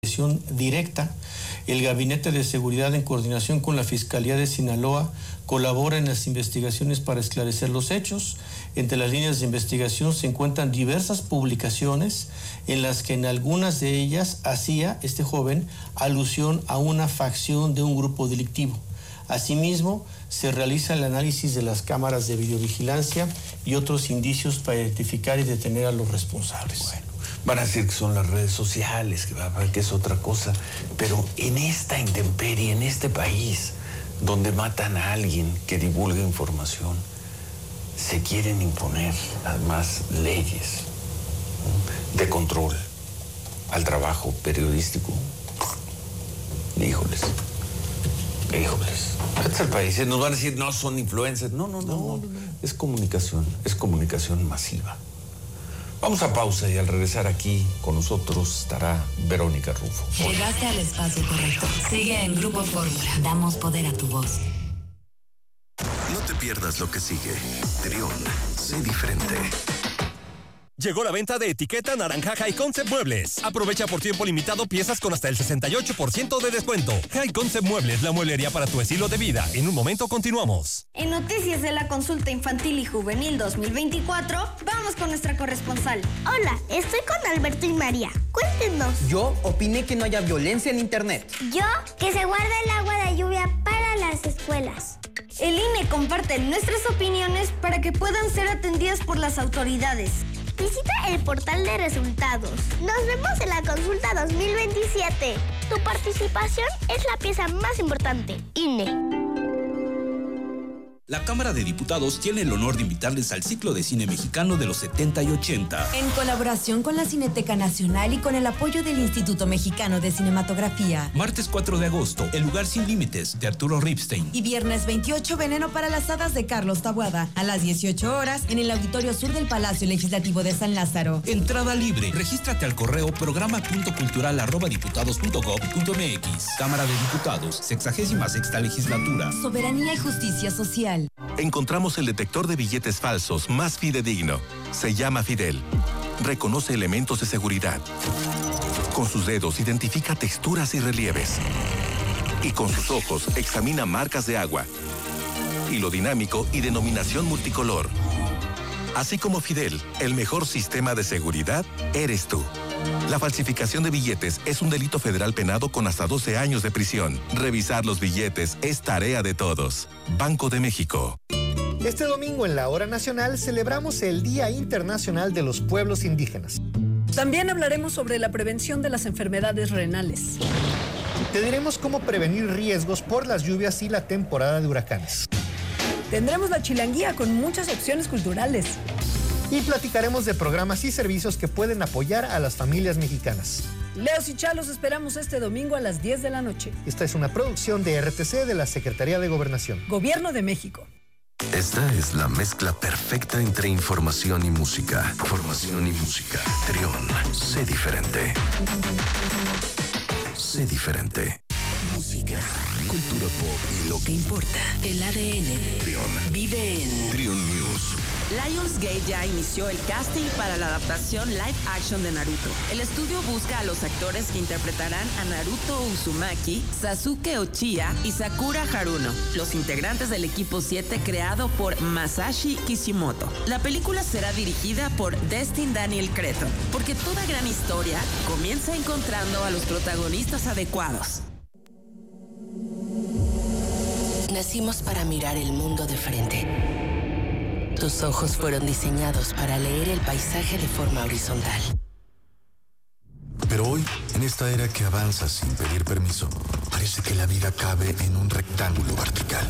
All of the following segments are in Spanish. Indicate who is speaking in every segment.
Speaker 1: directa. El Gabinete de Seguridad, en coordinación con la Fiscalía de Sinaloa, colabora en las investigaciones para esclarecer los hechos. Entre las líneas de investigación se encuentran diversas publicaciones en las que en algunas de ellas hacía este joven alusión a una facción de un grupo delictivo. Asimismo, se realiza el análisis de las cámaras de videovigilancia y otros indicios para identificar y detener a los responsables.
Speaker 2: Bueno, van a decir que son las redes sociales, que es otra cosa, pero en esta intemperie, en este país, donde matan a alguien que divulga información, se quieren imponer además leyes de control al trabajo periodístico. Híjoles. Este es el país. Nos van a decir, no, son influencers. No. Es comunicación masiva. Vamos a pausa y al regresar aquí con nosotros estará Verónica Rufo.
Speaker 3: Llegaste al espacio correcto. Sigue en Grupo Fórmula. Damos poder a tu voz.
Speaker 4: No te pierdas lo que sigue. Trión, sé diferente.
Speaker 5: Llegó la venta de etiqueta naranja High Concept Muebles. Aprovecha por tiempo limitado piezas con hasta el 68% de descuento. High Concept Muebles, la mueblería para tu estilo de vida. En un momento continuamos.
Speaker 6: En Noticias de la Consulta Infantil y Juvenil 2024, vamos con nuestra corresponsal.
Speaker 7: Hola, estoy con Alberto y María. Cuéntenos.
Speaker 8: Yo opiné que no haya violencia en internet.
Speaker 7: Yo, que se guarde el agua de lluvia para las escuelas.
Speaker 6: El INE comparte nuestras opiniones para que puedan ser atendidas por las autoridades.
Speaker 7: Visita el portal de resultados. Nos vemos en la consulta 2027. Tu participación es la pieza más importante. INE.
Speaker 9: La Cámara de Diputados tiene el honor de invitarles al ciclo de cine mexicano de los 70 y 80.
Speaker 3: En colaboración con la Cineteca Nacional y con el apoyo del Instituto Mexicano de Cinematografía.
Speaker 9: Martes 4 de agosto, El lugar sin límites, de Arturo Ripstein.
Speaker 3: Y viernes 28, Veneno para las hadas, de Carlos Taboada. A las 18 horas, en el Auditorio Sur del Palacio Legislativo de San Lázaro.
Speaker 9: Entrada libre. Regístrate al correo programa.cultural@diputados.gov.mx. Cámara de Diputados, 66ª Legislatura.
Speaker 3: Soberanía y justicia social.
Speaker 4: Encontramos el detector de billetes falsos más fidedigno. Se llama Fidel. Reconoce elementos de seguridad. Con sus dedos identifica texturas y relieves. Y con sus ojos examina marcas de agua. Hilo dinámico y denominación multicolor. Así como Fidel, el mejor sistema de seguridad eres tú. La falsificación de billetes es un delito federal penado con hasta 12 años de prisión. Revisar los billetes es tarea de todos. Banco de México.
Speaker 10: Este domingo en la Hora Nacional celebramos el Día Internacional de los Pueblos Indígenas.
Speaker 11: También hablaremos sobre la prevención de las enfermedades renales.
Speaker 10: Te diremos cómo prevenir riesgos por las lluvias y la temporada de huracanes.
Speaker 11: Tendremos la chilanguía con muchas opciones culturales.
Speaker 10: Y platicaremos de programas y servicios que pueden apoyar a las familias mexicanas.
Speaker 11: Leos y Chalos esperamos este domingo a las 10 de la noche.
Speaker 10: Esta es una producción de RTC de la Secretaría de Gobernación.
Speaker 11: Gobierno de México.
Speaker 4: Esta es la mezcla perfecta entre información y música. Información y música. Trión, sé diferente. Sé diferente.
Speaker 3: Música, cultura pop y lo que importa. El ADN.
Speaker 4: Trión.
Speaker 3: Vive en
Speaker 4: Trión News.
Speaker 12: Lionsgate ya inició el casting para la adaptación live action de Naruto. El estudio busca a los actores que interpretarán a Naruto Uzumaki, Sasuke Uchiha y Sakura Haruno, los integrantes del equipo 7 creado por Masashi Kishimoto. La película será dirigida por Destin Daniel Cretton, porque toda gran historia comienza encontrando a los protagonistas adecuados.
Speaker 3: Nacimos para mirar el mundo de frente. Tus ojos fueron diseñados para leer el paisaje de forma horizontal.
Speaker 4: Pero hoy, en esta era que avanza sin pedir permiso, parece que la vida cabe en un rectángulo vertical.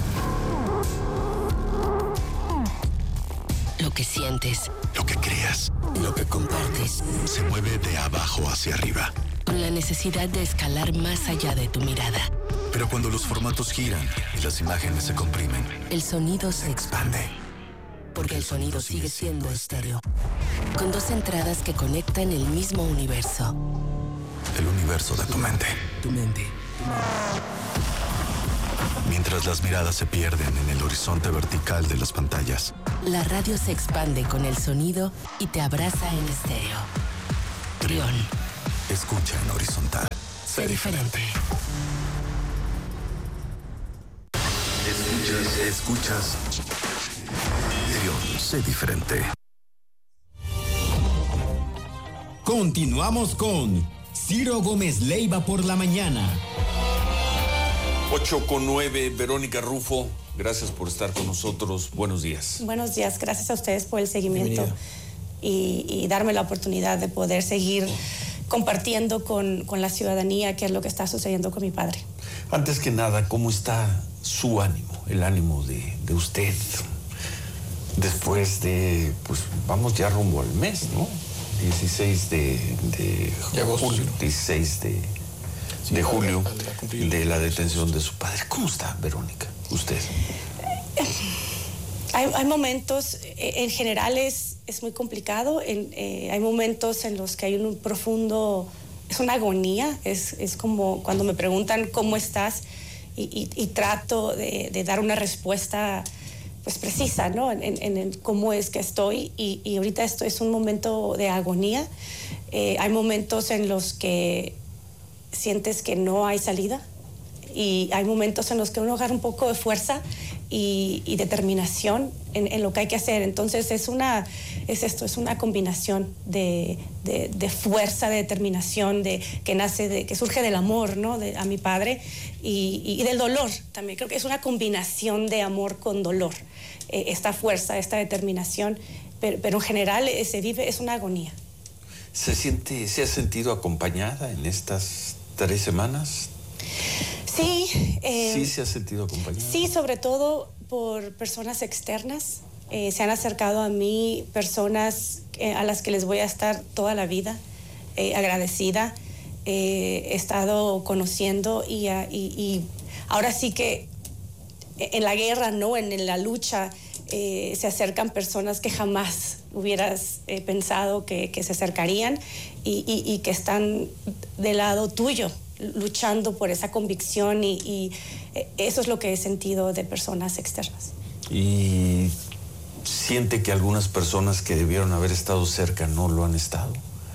Speaker 3: Lo que sientes,
Speaker 4: lo que creas
Speaker 3: y lo que compartes
Speaker 4: se mueve de abajo hacia arriba,
Speaker 3: con la necesidad de escalar más allá de tu mirada.
Speaker 4: Pero cuando los formatos giran y las imágenes se comprimen,
Speaker 3: el sonido se expande.
Speaker 13: porque el sonido sigue siendo estéreo. Con dos entradas que conectan el mismo universo.
Speaker 4: El universo de tu mente.
Speaker 13: Tu mente.
Speaker 4: Mientras las miradas se pierden en el horizonte vertical de las pantallas.
Speaker 13: La radio se expande con el sonido y te abraza en estéreo. Trión.
Speaker 4: Escucha en horizontal. Sé diferente. Escuchas. Sé diferente.
Speaker 14: Continuamos con Ciro Gómez Leiva por la mañana.
Speaker 2: 8:09, Verónica Rufo, gracias por estar con nosotros. Buenos días.
Speaker 15: Buenos días, gracias a ustedes por el seguimiento y darme la oportunidad de poder seguir compartiendo con la ciudadanía qué es lo que está sucediendo con mi padre.
Speaker 2: Antes que nada, ¿cómo está su ánimo, el ánimo de usted? Después de, pues vamos ya rumbo al mes, ¿no? 16 de agosto, julio, 16 de julio, de la detención de su padre. ¿Cómo está, Verónica, usted?
Speaker 15: Hay momentos, en general es muy complicado, hay momentos en los que hay un profundo, es una agonía, es como cuando me preguntan cómo estás y trato de dar una respuesta pues precisa, ¿no? En cómo es que estoy y ahorita esto es un momento de agonía. Hay momentos en los que sientes que no hay salida y hay momentos en los que uno agarra un poco de fuerza y determinación en lo que hay que hacer. Entonces es una combinación de fuerza, de determinación, que surge del amor, ¿no? A mi padre y del dolor también. Creo que es una combinación de amor con dolor, esta fuerza, esta determinación, pero en general es una agonía.
Speaker 2: ¿Se ha sentido acompañada en estas 3 semanas?
Speaker 15: Sí.
Speaker 2: ¿Sí se ha sentido acompañada?
Speaker 15: Sí, sobre todo por personas externas. Se han acercado a mí personas a las que les voy a estar toda la vida agradecida. He estado conociendo y ahora sí que en la guerra, ¿no? En la lucha se acercan personas que jamás hubieras pensado que se acercarían y que están del lado tuyo, luchando por esa convicción y eso es lo que he sentido de personas externas.
Speaker 2: ¿Y siente que algunas personas que debieron haber estado cerca no lo han estado?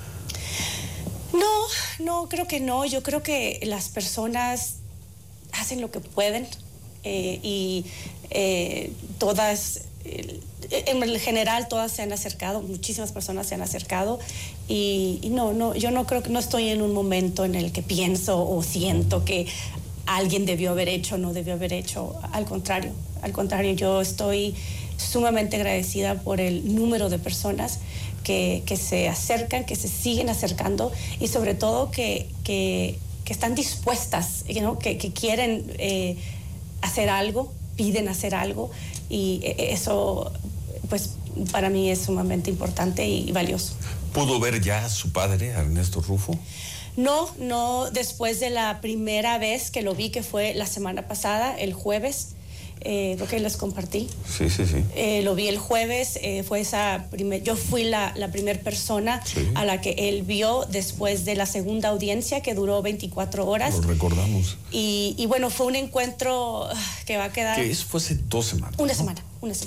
Speaker 15: No, creo que no. Yo creo que las personas hacen lo que pueden y todas, en general, todas se han acercado, muchísimas personas se han acercado y yo no creo que no estoy en un momento en el que pienso o siento que alguien debió haber hecho o no debió haber hecho. Al contrario, yo estoy sumamente agradecida por el número de personas que se acercan, que se siguen acercando y sobre todo que están dispuestas, ¿no? que quieren hacer algo, piden hacer algo y eso pues para mí es sumamente importante y valioso.
Speaker 2: ¿Pudo ver ya a su padre, a Ernesto Rufo?
Speaker 15: No, después de la primera vez que lo vi, que fue la semana pasada, el jueves, creo que les compartí.
Speaker 2: Sí.
Speaker 15: Lo vi el jueves, yo fui la primera persona a la que él vio después de la segunda audiencia que duró 24 horas.
Speaker 2: Lo recordamos.
Speaker 15: Y bueno, fue un encuentro que va a quedar...
Speaker 2: ¿Qué es? Fue hace 2 semanas.
Speaker 15: Una semana.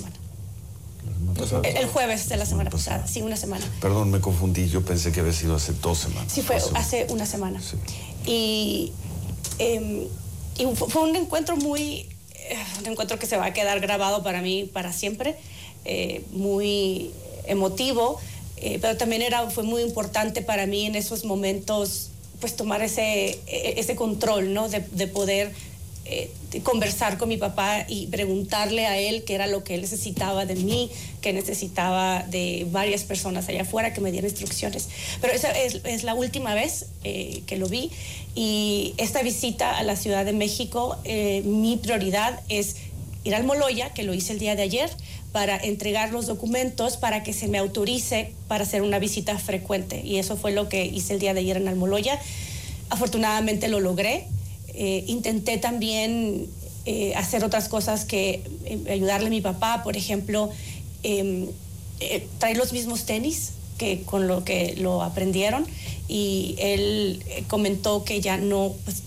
Speaker 15: El jueves de la semana pasada, sí, una semana.
Speaker 2: Perdón, me confundí, yo pensé que había sido hace 2 semanas.
Speaker 15: Sí, fue hace una semana. Sí. Y fue un encuentro un encuentro que se va a quedar grabado para mí para siempre, muy emotivo, pero también fue muy importante para mí en esos momentos pues tomar ese control, ¿no? de poder conversar con mi papá y preguntarle a él qué era lo que él necesitaba de mí, que necesitaba de varias personas allá afuera que me dieran instrucciones. Pero esa es la última vez que lo vi y esta visita a la Ciudad de México, mi prioridad es ir al Almoloya, que lo hice el día de ayer, para entregar los documentos para que se me autorice para hacer una visita frecuente y eso fue lo que hice el día de ayer en Almoloya. Afortunadamente lo logré. Intenté también hacer otras cosas que ayudarle a mi papá, por ejemplo, traer los mismos tenis que con lo que lo aprendieron y él comentó que ya no, pues,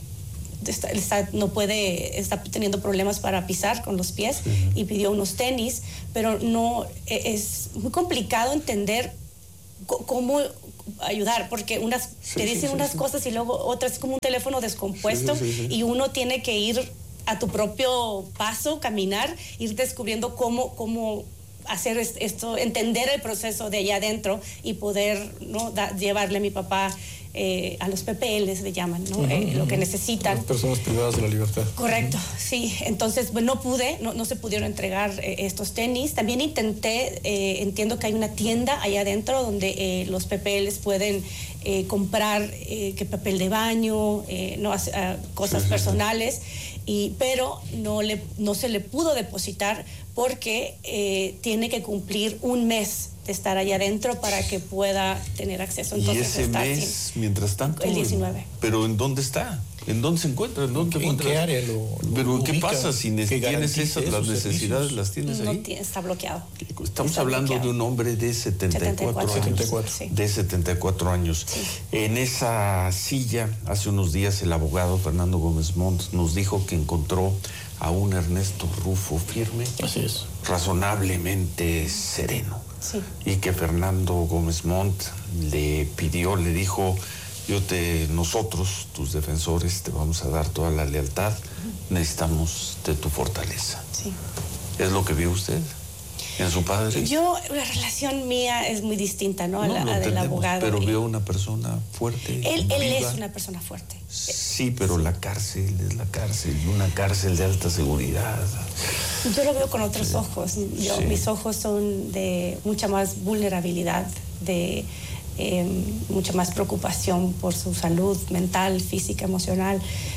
Speaker 15: está teniendo problemas para pisar con los pies y pidió unos tenis, pero no, es muy complicado entender cómo ayudar, porque te dicen unas cosas y luego otras, es como un teléfono descompuesto y uno tiene que ir a tu propio paso, caminar, ir descubriendo cómo hacer esto, entender el proceso de allá adentro y poder, ¿no?, llevarle a mi papá a los PPLs, le llaman, ¿no? Lo que necesitan.
Speaker 1: Las personas privadas de la libertad.
Speaker 15: Correcto, sí. Entonces, pues, no se pudieron entregar estos tenis. También intenté, entiendo que hay una tienda allá adentro donde los PPLs pueden comprar que papel de baño, cosas personales, pero no se le pudo depositar porque tiene que cumplir un mes de estar allá adentro para que pueda tener acceso. Entonces,
Speaker 2: ¿y ese mes, mientras tanto?
Speaker 15: El 19.
Speaker 2: ¿Pero en dónde está? ¿En dónde se encuentra? ¿En qué área ¿Pero qué pasa si tienes esas, las necesidades, las tienes ahí?
Speaker 15: No, está bloqueado.
Speaker 2: Estamos hablando de un hombre de 74 años.
Speaker 15: Sí.
Speaker 2: De 74 años. Sí. En esa silla, hace unos días, el abogado Fernando Gómez Montt nos dijo que encontró a un Ernesto Rufo firme, razonablemente sereno.
Speaker 15: Sí.
Speaker 2: Y que Fernando Gómez Montt le dijo, nosotros, tus defensores, te vamos a dar toda la lealtad, necesitamos de tu fortaleza.
Speaker 15: Sí.
Speaker 2: ¿Es lo que vio usted en su padre?
Speaker 15: La relación mía es muy distinta, ¿no? A la del abogado.
Speaker 2: Pero vio una persona fuerte.
Speaker 15: Él es una persona fuerte.
Speaker 2: Sí, pero la cárcel es la cárcel, una cárcel de alta seguridad.
Speaker 15: Yo lo veo con otros ojos. Mis ojos son de mucha más vulnerabilidad, de mucha más preocupación por su salud mental, física, emocional.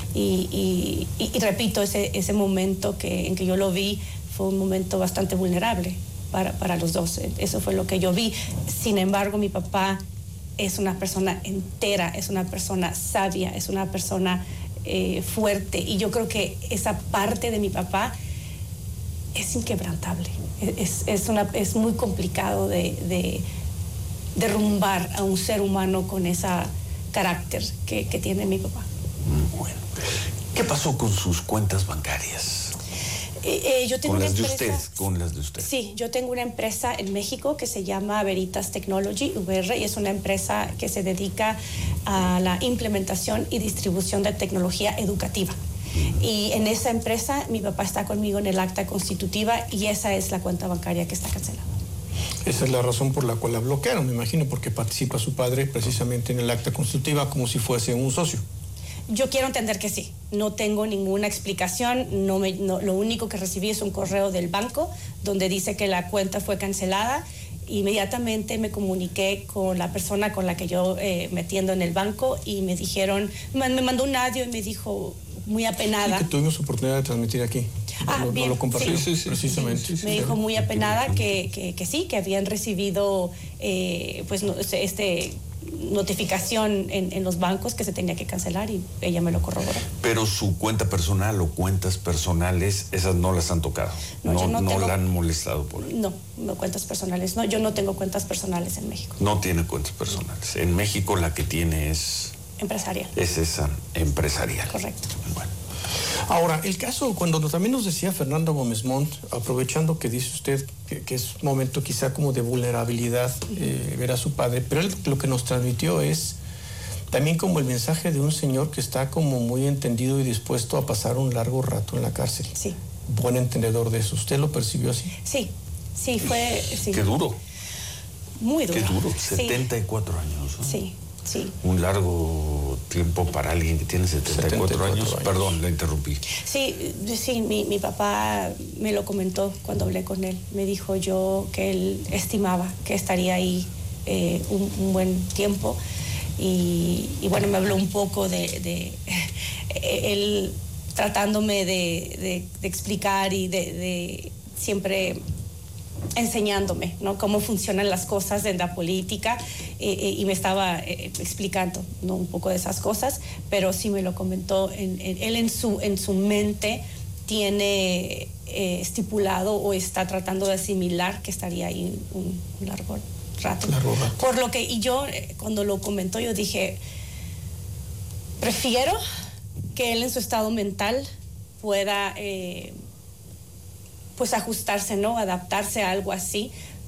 Speaker 15: Y repito, ese momento en que yo lo vi fue un momento bastante vulnerable para los dos. Eso fue lo que yo vi. Sin embargo, mi papá es una persona entera, es una persona sabia, es una persona fuerte. Y yo creo que esa parte de mi papá es inquebrantable. Es muy complicado de derrumbar a un ser humano con ese carácter que tiene mi papá.
Speaker 2: Bueno, ¿qué pasó con sus cuentas bancarias?
Speaker 15: Yo tengo
Speaker 2: con las de usted.
Speaker 15: Sí, yo tengo una empresa en México que se llama Veritas Technology, VR, y es una empresa que se dedica a la implementación y distribución de tecnología educativa. Y en esa empresa mi papá está conmigo en el acta constitutiva y esa es la cuenta bancaria que está cancelada.
Speaker 1: Esa es la razón por la cual la bloquearon, me imagino, porque participa su padre precisamente en el acta constitutiva como si fuese un socio.
Speaker 15: Yo quiero entender que sí. No tengo ninguna explicación. Lo único que recibí es un correo del banco donde dice que la cuenta fue cancelada. Inmediatamente me comuniqué con la persona con la que yo me atiendo en el banco y me dijeron, me mandó un audio y me dijo, muy apenada.
Speaker 1: Sí, que tuvimos oportunidad de transmitir aquí.
Speaker 15: Bien,
Speaker 1: lo compartió, sí, precisamente.
Speaker 15: Me dijo muy apenada que sí, que habían recibido notificación en los bancos que se tenía que cancelar y ella me lo corroboró.
Speaker 2: Pero su cuenta personal o cuentas personales, esas no las han tocado. No la han molestado por ahí.
Speaker 15: No cuentas personales. No, yo no tengo cuentas personales en México.
Speaker 2: No tiene cuentas personales. En México la que tiene es
Speaker 15: empresarial.
Speaker 2: Es esa empresarial.
Speaker 15: Correcto.
Speaker 2: Bueno.
Speaker 1: Ahora, el caso, cuando también nos decía Fernando Gómez Montt, aprovechando que dice usted que es un momento quizá como de vulnerabilidad ver a su padre, pero él lo que nos transmitió es también como el mensaje de un señor que está como muy entendido y dispuesto a pasar un largo rato en la cárcel.
Speaker 15: Sí.
Speaker 1: Buen entendedor de eso. ¿Usted lo percibió así?
Speaker 15: Sí, fue... Sí.
Speaker 2: Qué duro.
Speaker 15: Muy duro.
Speaker 2: Qué duro, 74 años. ¿No?
Speaker 15: Sí.
Speaker 2: Un largo tiempo para alguien que tiene 74 años. Perdón, la interrumpí.
Speaker 15: Sí, mi papá me lo comentó cuando hablé con él. Me dijo que él estimaba que estaría ahí un buen tiempo. Y bueno, me habló un poco de él tratándome de explicar y de siempre enseñándome, ¿no?, cómo funcionan las cosas en la política y me estaba explicando, ¿no?, un poco de esas cosas, pero sí me lo comentó. Él en su mente tiene estipulado o está tratando de asimilar que estaría ahí un largo rato. Por lo que, y yo cuando lo comentó yo dije, prefiero que él en su estado mental pueda pues ajustarse, ¿no?, adaptarse a algo así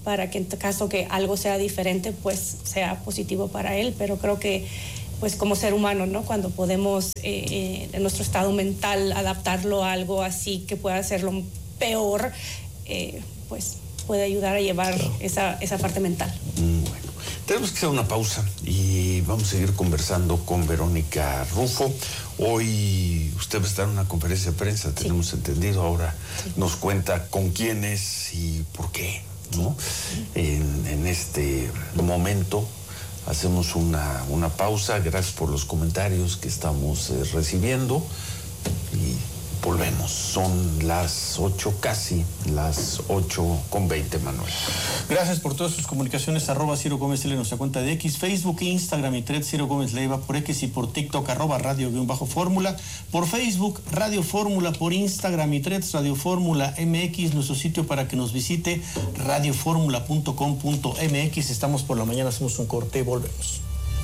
Speaker 15: para que en caso que algo sea diferente, pues sea positivo para él. Pero creo que pues como ser humano, ¿no? Cuando podemos en nuestro estado mental adaptarlo a algo así que pueda hacerlo peor, pues puede ayudar a llevar esa parte mental.
Speaker 2: Bueno, tenemos que hacer una pausa y vamos a seguir conversando con Verónica Rufo. Hoy usted va a estar en una conferencia de prensa, tenemos entendido. Ahora nos cuenta con quiénes y por qué, ¿no? En este momento hacemos una pausa. Gracias por los comentarios que estamos recibiendo y volvemos. Son las 8, casi las 8:20, Manuel.
Speaker 1: Gracias por todas sus comunicaciones. @Ciro Gómez L, nuestra cuenta de X, Facebook e Instagram y Threads Ciro Gómez Leiva, por X y por TikTok @radio_fórmula, por Facebook Radio Fórmula, por Instagram y Threads Radio Fórmula MX, nuestro sitio para que nos visite radioformula.com.mx. Estamos por la mañana, hacemos un corte y volvemos.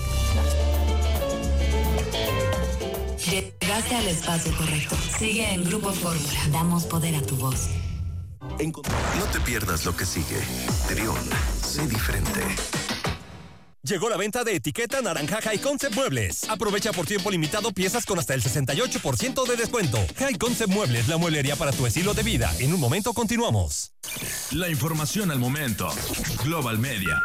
Speaker 13: Llegaste al espacio correcto. Sigue en Grupo Fórmula. Damos poder a tu voz.
Speaker 4: No te pierdas lo que sigue. Trión, sé diferente.
Speaker 5: Llegó la venta de etiqueta Naranja High Concept Muebles. Aprovecha por tiempo limitado piezas con hasta el 68% de descuento. High Concept Muebles, la mueblería para tu estilo de vida. En un momento continuamos.
Speaker 16: La información al momento. Global Media.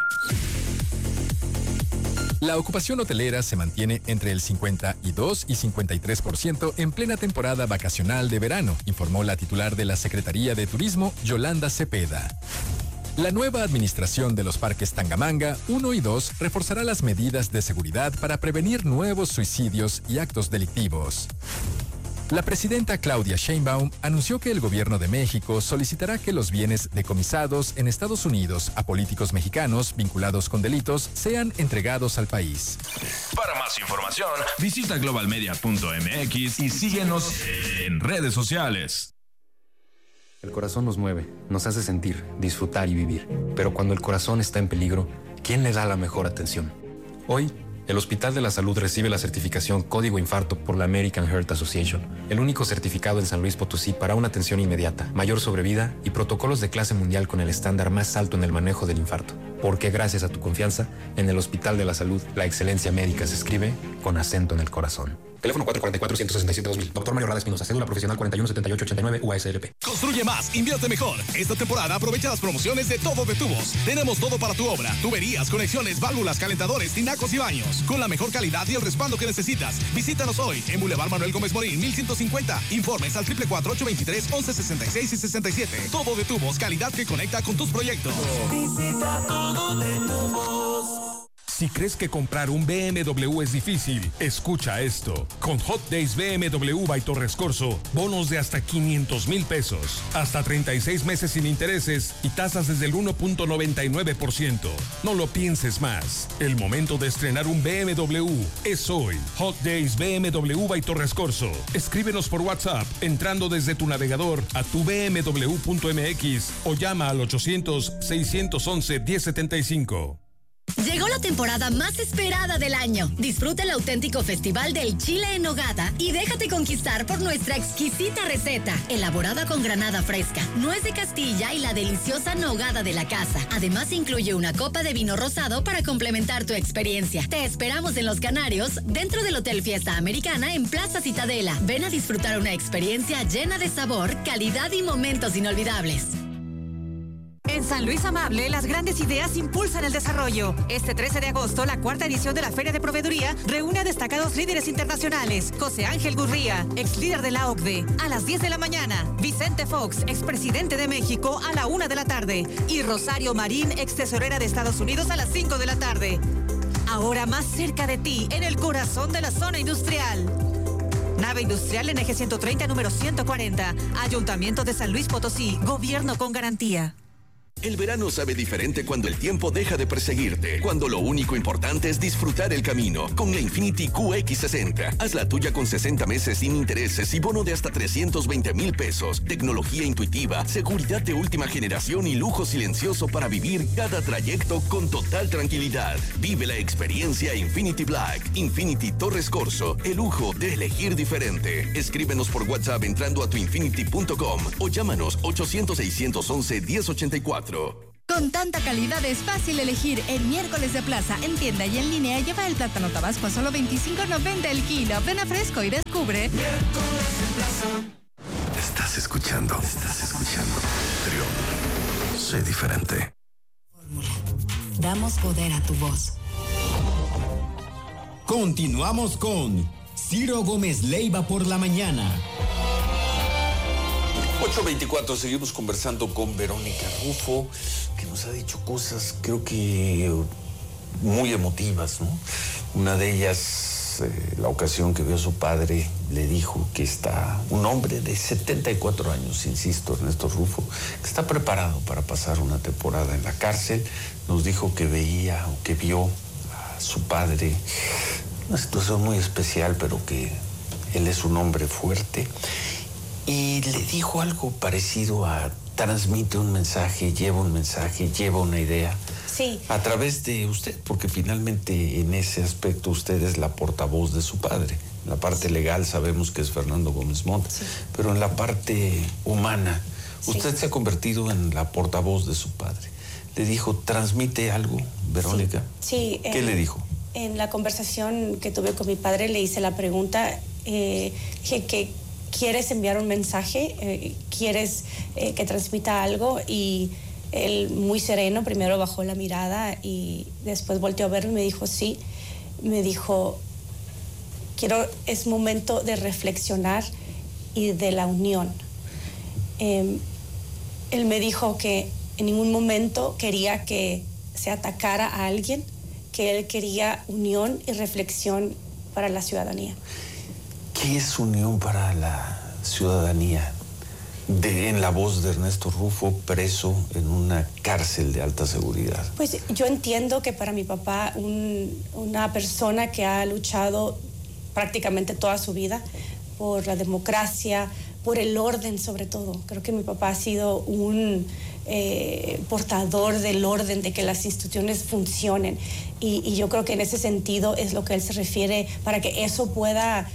Speaker 17: La ocupación hotelera se mantiene entre el 52 y 53% en plena temporada vacacional de verano, informó la titular de la Secretaría de Turismo, Yolanda Cepeda. La nueva administración de los parques Tangamanga 1 y 2 reforzará las medidas de seguridad para prevenir nuevos suicidios y actos delictivos. La presidenta Claudia Sheinbaum anunció que el gobierno de México solicitará que los bienes decomisados en Estados Unidos a políticos mexicanos vinculados con delitos sean entregados al país.
Speaker 16: Para más información, visita globalmedia.mx y síguenos en redes sociales.
Speaker 18: El corazón nos mueve, nos hace sentir, disfrutar y vivir. Pero cuando el corazón está en peligro, ¿quién le da la mejor atención? Hoy, el Hospital de la Salud recibe la certificación Código Infarto por la American Heart Association, el único certificado en San Luis Potosí para una atención inmediata, mayor sobrevida y protocolos de clase mundial con el estándar más alto en el manejo del infarto. Porque gracias a tu confianza, en el Hospital de la Salud, la excelencia médica se escribe con acento en el corazón. Teléfono 444-167-2000. Dr. Mario Rada Espinosa, cédula profesional 417889 UASLP.
Speaker 19: Construye más, invierte mejor. Esta temporada aprovecha las promociones de Todo de Tubos. Tenemos todo para tu obra: tuberías, conexiones, válvulas, calentadores, tinacos y baños. Con la mejor calidad y el respaldo que necesitas. Visítanos hoy en Boulevard Manuel Gómez Morín, 1150. Informes al 444-823-1166 y 67. Todo de Tubos, calidad que conecta con tus proyectos.
Speaker 20: Visita Todo de Tubos.
Speaker 21: Si crees que comprar un BMW es difícil, escucha esto. Con Hot Days BMW by Torres Corso, bonos de hasta 500,000 pesos, hasta 36 meses sin intereses y tasas desde el 1.99%. No lo pienses más. El momento de estrenar un BMW es hoy. Hot Days BMW by Torres Corso. Escríbenos por WhatsApp entrando desde tu navegador a tubmw.mx o llama al 800-611-1075.
Speaker 22: Llegó la temporada más esperada del año. Disfruta el auténtico festival del chile en nogada y déjate conquistar por nuestra exquisita receta, elaborada con granada fresca, nuez de Castilla y la deliciosa nogada de la casa. Además incluye una copa de vino rosado para complementar tu experiencia. Te esperamos en Los Canarios, dentro del Hotel Fiesta Americana en Plaza Citadela. Ven a disfrutar una experiencia llena de sabor, calidad y momentos inolvidables.
Speaker 23: En San Luis Amable, las grandes ideas impulsan el desarrollo. Este 13 de agosto, la 4ª edición de la Feria de Proveeduría reúne a destacados líderes internacionales. José Ángel Gurría, ex líder de la OCDE, a las 10 de la mañana. Vicente Fox, expresidente de México, a la 1 de la tarde. Y Rosario Marín, ex tesorera de Estados Unidos, a las 5 de la tarde. Ahora más cerca de ti, en el corazón de la zona industrial. Nave industrial en Eje 130, número 140. Ayuntamiento de San Luis Potosí. Gobierno con garantía.
Speaker 24: El verano sabe diferente cuando el tiempo deja de perseguirte, cuando lo único importante es disfrutar el camino. Con la Infiniti QX60, haz la tuya con 60 meses sin intereses y bono de hasta 320,000 pesos. Tecnología intuitiva, seguridad de última generación y lujo silencioso para vivir cada trayecto con total tranquilidad. Vive la experiencia Infiniti Black, Infiniti Torres Corso, el lujo de elegir diferente. Escríbenos por WhatsApp entrando a tuinfinity.com o llámanos 800-611-1084.
Speaker 6: Con tanta calidad es fácil elegir. El miércoles de plaza, en tienda y en línea, lleva el plátano tabasco a solo $25.90 el kilo. Ven a Fresco y descubre.
Speaker 20: Miércoles en plaza.
Speaker 24: Estás escuchando Trión. Sé diferente.
Speaker 22: Damos poder a tu voz.
Speaker 14: Continuamos con Ciro Gómez Leiva por la mañana.
Speaker 2: 8:24, seguimos conversando con Verónica Rufo, que nos ha dicho cosas, creo que muy emotivas, ¿no? Una de ellas, la ocasión que vio a su padre, le dijo que está un hombre de 74 años, insisto, Ernesto Rufo, que está preparado para pasar una temporada en la cárcel. Nos dijo que veía o que vio a su padre, una situación muy especial, pero que él es un hombre fuerte. Y le dijo algo parecido a transmite un mensaje, lleva una idea.
Speaker 15: Sí.
Speaker 2: A través de usted, porque finalmente en ese aspecto usted es la portavoz de su padre. En la parte legal sabemos que es Fernando Gómez Montt, sí. Pero en la parte humana, usted se ha convertido en la portavoz de su padre. Le dijo, transmite algo, Verónica.
Speaker 15: Sí.
Speaker 2: ¿Qué le dijo?
Speaker 15: En la conversación que tuve con mi padre le hice la pregunta que ¿quieres enviar un mensaje? ¿Quieres que transmita algo? Y él, muy sereno, primero bajó la mirada y después volteó a verme y me dijo, sí. Me dijo, es momento de reflexionar y de la unión. Él me dijo que en ningún momento quería que se atacara a alguien, que él quería unión y reflexión para la ciudadanía.
Speaker 2: ¿Qué es unión para la ciudadanía? En la voz de Ernesto Rufo, preso en una cárcel de alta seguridad.
Speaker 15: Pues yo entiendo que para mi papá, una persona que ha luchado prácticamente toda su vida por la democracia, por el orden sobre todo. Creo que mi papá ha sido un portador del orden, de que las instituciones funcionen. Y yo creo que en ese sentido es lo que él se refiere, para que eso pueda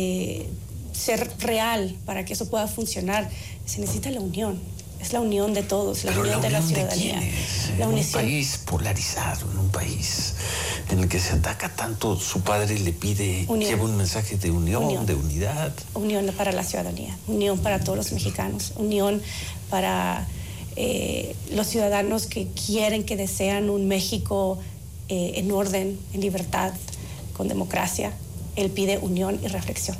Speaker 15: ser real, para que eso pueda funcionar, se necesita la unión. Es la unión de todos, la unión de la ciudadanía.
Speaker 2: En un país polarizado, en un país en el que se ataca tanto, su padre le pide, lleva un mensaje de unión, de unidad.
Speaker 15: Unión para la ciudadanía, unión para todos los mexicanos, unión para los ciudadanos que quieren, que desean un México en orden, en libertad, con democracia. Él pide unión y reflexión.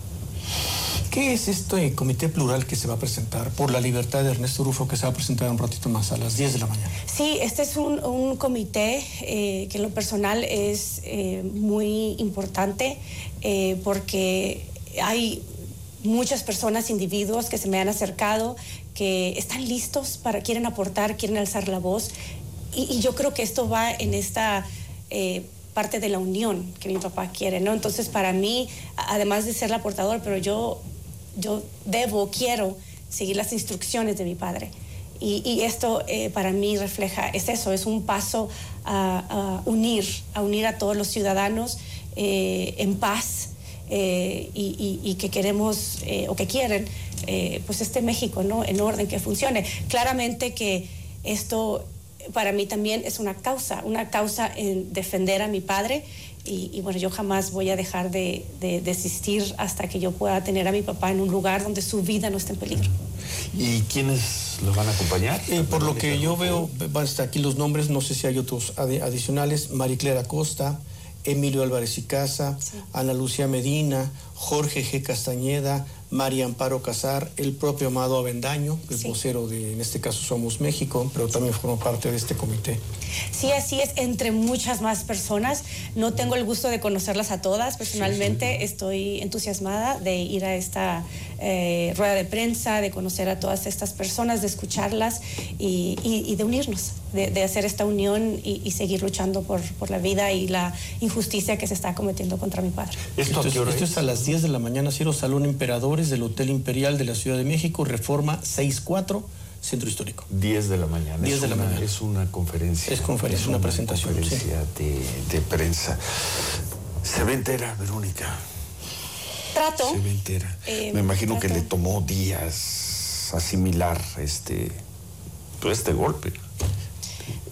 Speaker 1: ¿Qué es este comité plural que se va a presentar por la libertad de Ernesto Rufo, que se va a presentar un ratito más, a las 10 de la mañana?
Speaker 15: Sí, este es un comité que en lo personal es muy importante porque hay muchas personas, individuos que se me han acercado, que están listos, quieren aportar, quieren alzar la voz. Y yo creo que esto va en esta parte de la unión que mi papá quiere, ¿no? Entonces, para mí, además de ser la portadora, pero yo quiero seguir las instrucciones de mi padre. Y esto para mí refleja, es un paso a unir a todos los ciudadanos en paz y que queremos o que quieren pues este México, ¿no? En orden, que funcione. Claramente que esto para mí también es una causa en defender a mi padre. Y bueno, yo jamás voy a dejar de desistir hasta que yo pueda tener a mi papá en un lugar donde su vida no esté en peligro.
Speaker 2: ¿Y quiénes lo van a acompañar?
Speaker 1: Por lo que yo veo, van a estar aquí los nombres, no sé si hay otros adicionales: Mariclera Costa, Emilio Álvarez y Casa, sí. Ana Lucía Medina, Jorge G. Castañeda, María Amparo Casar, el propio Amado Avendaño, que es vocero de, en este caso, Somos México, pero también forma parte de este comité. Sí, así es, entre muchas más personas. No tengo el gusto de conocerlas a todas. Personalmente estoy entusiasmada de ir a esta rueda de prensa, de conocer a todas estas personas, de escucharlas y de unirnos, de hacer esta unión y seguir luchando por la vida y la injusticia que se está cometiendo contra mi padre. Esto es a las 10 de la mañana, Ciro, Salón Emperadores del Hotel Imperial de la Ciudad de México, Reforma 64, Centro Histórico.
Speaker 2: 10 de la mañana.
Speaker 1: 10 de la mañana.
Speaker 2: Es una conferencia.
Speaker 1: Es conferencia, una presentación.
Speaker 2: Conferencia de prensa. Se ve entera, Verónica.
Speaker 15: Trato.
Speaker 2: Se ve entera. Me imagino que le tomó días asimilar este golpe.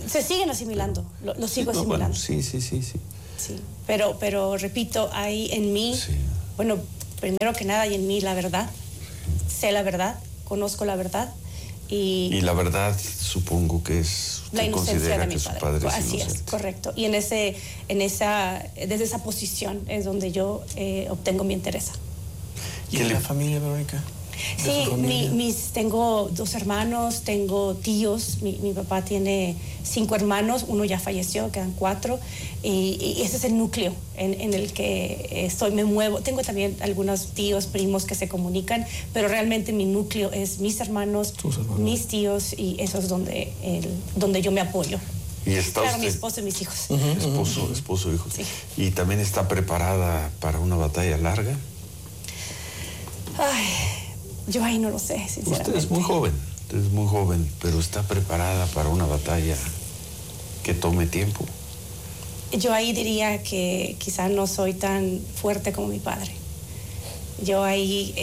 Speaker 15: Se siguen asimilando, lo sigo asimilando.
Speaker 2: Bueno, sí.
Speaker 15: Sí, pero repito, hay en mí, bueno, primero que nada hay en mí la verdad, sé la verdad, conozco la verdad y
Speaker 2: la verdad supongo que es
Speaker 15: la inocencia de mi
Speaker 2: padre.
Speaker 15: Así es, correcto. Y desde esa posición es donde yo obtengo mi interés.
Speaker 1: ¿Y en la familia, Verónica?
Speaker 15: Sí, tengo 2 hermanos, tengo tíos, mi papá tiene 5 hermanos, uno ya falleció, quedan 4, y ese es el núcleo en el que me muevo. Tengo también algunos tíos, primos que se comunican, pero realmente mi núcleo es mis hermanos, mis tíos, y eso es donde yo me apoyo.
Speaker 2: Y está
Speaker 15: claro,
Speaker 2: usted,
Speaker 15: mi esposo y mis hijos.
Speaker 2: Esposo, hijos.
Speaker 15: Sí.
Speaker 2: ¿Y también está preparada para una batalla larga?
Speaker 15: Ay, yo ahí no lo sé, sinceramente.
Speaker 2: Usted es muy joven, pero está preparada para una batalla que tome tiempo.
Speaker 15: Yo ahí diría que quizás no soy tan fuerte como mi padre. Yo ahí,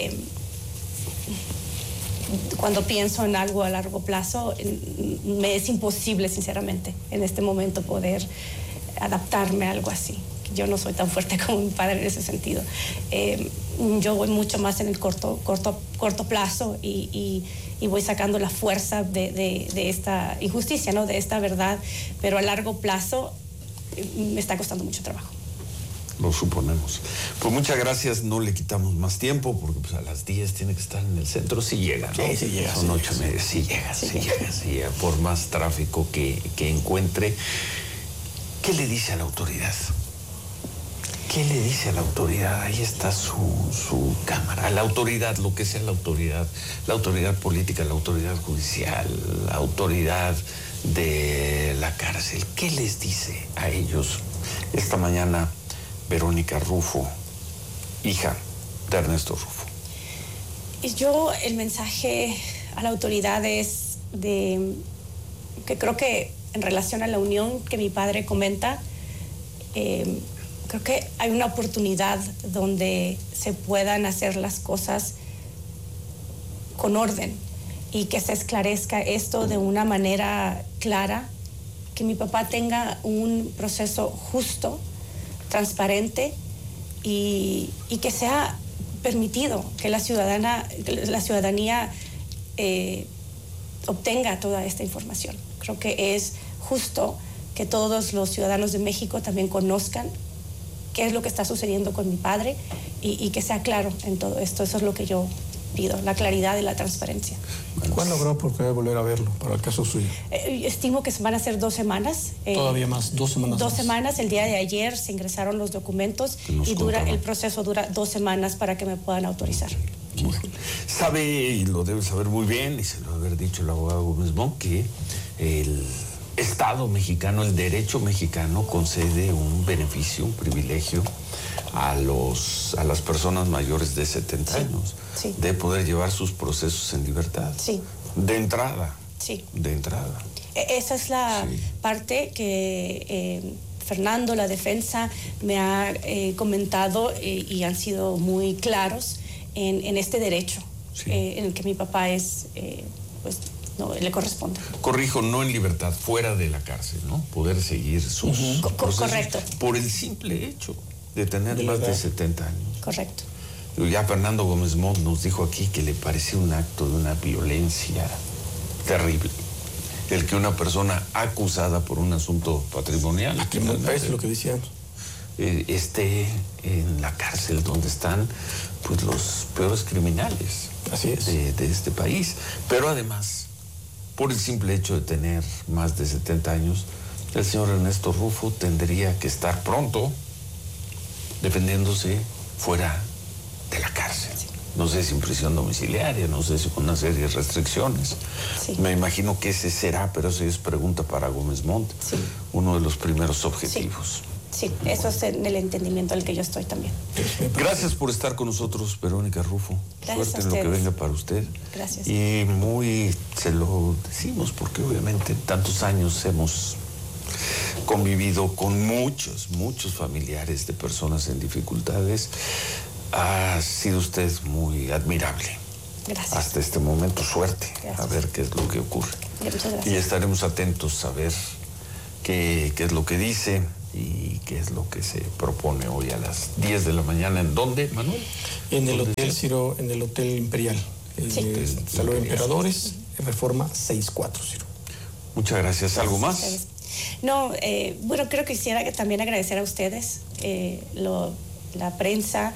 Speaker 15: cuando pienso en algo a largo plazo, me es imposible, sinceramente, en este momento poder adaptarme a algo así. Yo no soy tan fuerte como mi padre en ese sentido. Yo voy mucho más en el corto plazo y voy sacando la fuerza de esta injusticia, ¿no? De esta verdad, pero a largo plazo me está costando mucho trabajo.
Speaker 2: Lo suponemos. Pues muchas gracias, no le quitamos más tiempo porque pues a las 10 tiene que estar en el centro. Sí llega, ¿no?
Speaker 1: Sí llega.
Speaker 2: Son 8:30. Sí llega. Por más tráfico que encuentre. ¿Qué le dice a la autoridad? ¿Qué le dice a la autoridad? Ahí está su cámara. La autoridad, lo que sea la autoridad política, la autoridad judicial, la autoridad de la cárcel. ¿Qué les dice a ellos? Esta mañana, Verónica Rufo, hija de Ernesto Rufo.
Speaker 15: El mensaje a la autoridad es que creo que en relación a la unión que mi padre comenta, creo que hay una oportunidad donde se puedan hacer las cosas con orden y que se esclarezca esto de una manera clara, que mi papá tenga un proceso justo, transparente y que sea permitido que la ciudadanía obtenga toda esta información. Creo que es justo que todos los ciudadanos de México también conozcan qué es lo que está sucediendo con mi padre y que sea claro en todo esto. Eso es lo que yo pido, la claridad y la transparencia.
Speaker 1: ¿Cuándo habrá oportunidad de volver a verlo para el caso suyo?
Speaker 15: Estimo que van a ser 2 semanas.
Speaker 1: Todavía más, 2 semanas.
Speaker 15: 2 semanas. El día de ayer se ingresaron los documentos y el proceso dura 2 semanas para que me puedan autorizar.
Speaker 2: Sabe, y lo debe saber muy bien, y se lo debe haber dicho el abogado Gómez Mont, que el Estado mexicano, el derecho mexicano concede un beneficio, un privilegio a las personas mayores de 70 años de poder llevar sus procesos en libertad.
Speaker 15: Sí.
Speaker 2: De entrada.
Speaker 15: Sí.
Speaker 2: De entrada.
Speaker 15: Esa es la parte que Fernando, la defensa, me ha comentado y han sido muy claros en este derecho en el que mi papá es, no le corresponde.
Speaker 2: Corrijo, no en libertad, fuera de la cárcel, ¿no? Poder seguir sus procesos.
Speaker 15: Correcto.
Speaker 2: Por el simple hecho de tener más de 70 años.
Speaker 15: Correcto.
Speaker 2: Ya Fernando Gómez Mont nos dijo aquí que le pareció un acto de una violencia terrible. El que una persona acusada por un asunto patrimonial,
Speaker 1: es lo que decían,
Speaker 2: esté en la cárcel donde están pues los peores criminales.
Speaker 1: Así es.
Speaker 2: De este país. Pero además, por el simple hecho de tener más de 70 años, el señor Ernesto Rufo tendría que estar pronto defendiéndose fuera de la cárcel. No sé si en prisión domiciliaria, no sé si con una serie de restricciones. Me imagino que ese será, pero eso es pregunta para Gómez Mont, uno de los primeros objetivos.
Speaker 15: Sí, eso es el entendimiento al que yo estoy también.
Speaker 2: Gracias por estar con nosotros, Verónica Rufo.
Speaker 15: Gracias.
Speaker 2: Suerte en lo que venga para usted.
Speaker 15: Gracias.
Speaker 2: Y se lo decimos porque obviamente tantos años hemos convivido con muchos familiares de personas en dificultades. Ha sido usted muy admirable.
Speaker 15: Gracias.
Speaker 2: Hasta este momento, suerte.
Speaker 15: Gracias.
Speaker 2: A ver qué es lo que ocurre.
Speaker 15: Muchas gracias.
Speaker 2: Y estaremos atentos a ver qué es lo que dice y qué es lo que se propone hoy a las 10 de la mañana. ¿En dónde, Manuel?
Speaker 1: En el Hotel Ciro, en el Hotel Imperial. Salón Emperadores, Reforma 64, Ciro.
Speaker 2: Muchas gracias. ¿Algo más?
Speaker 15: No, bueno, creo que quisiera también agradecer a ustedes, la prensa.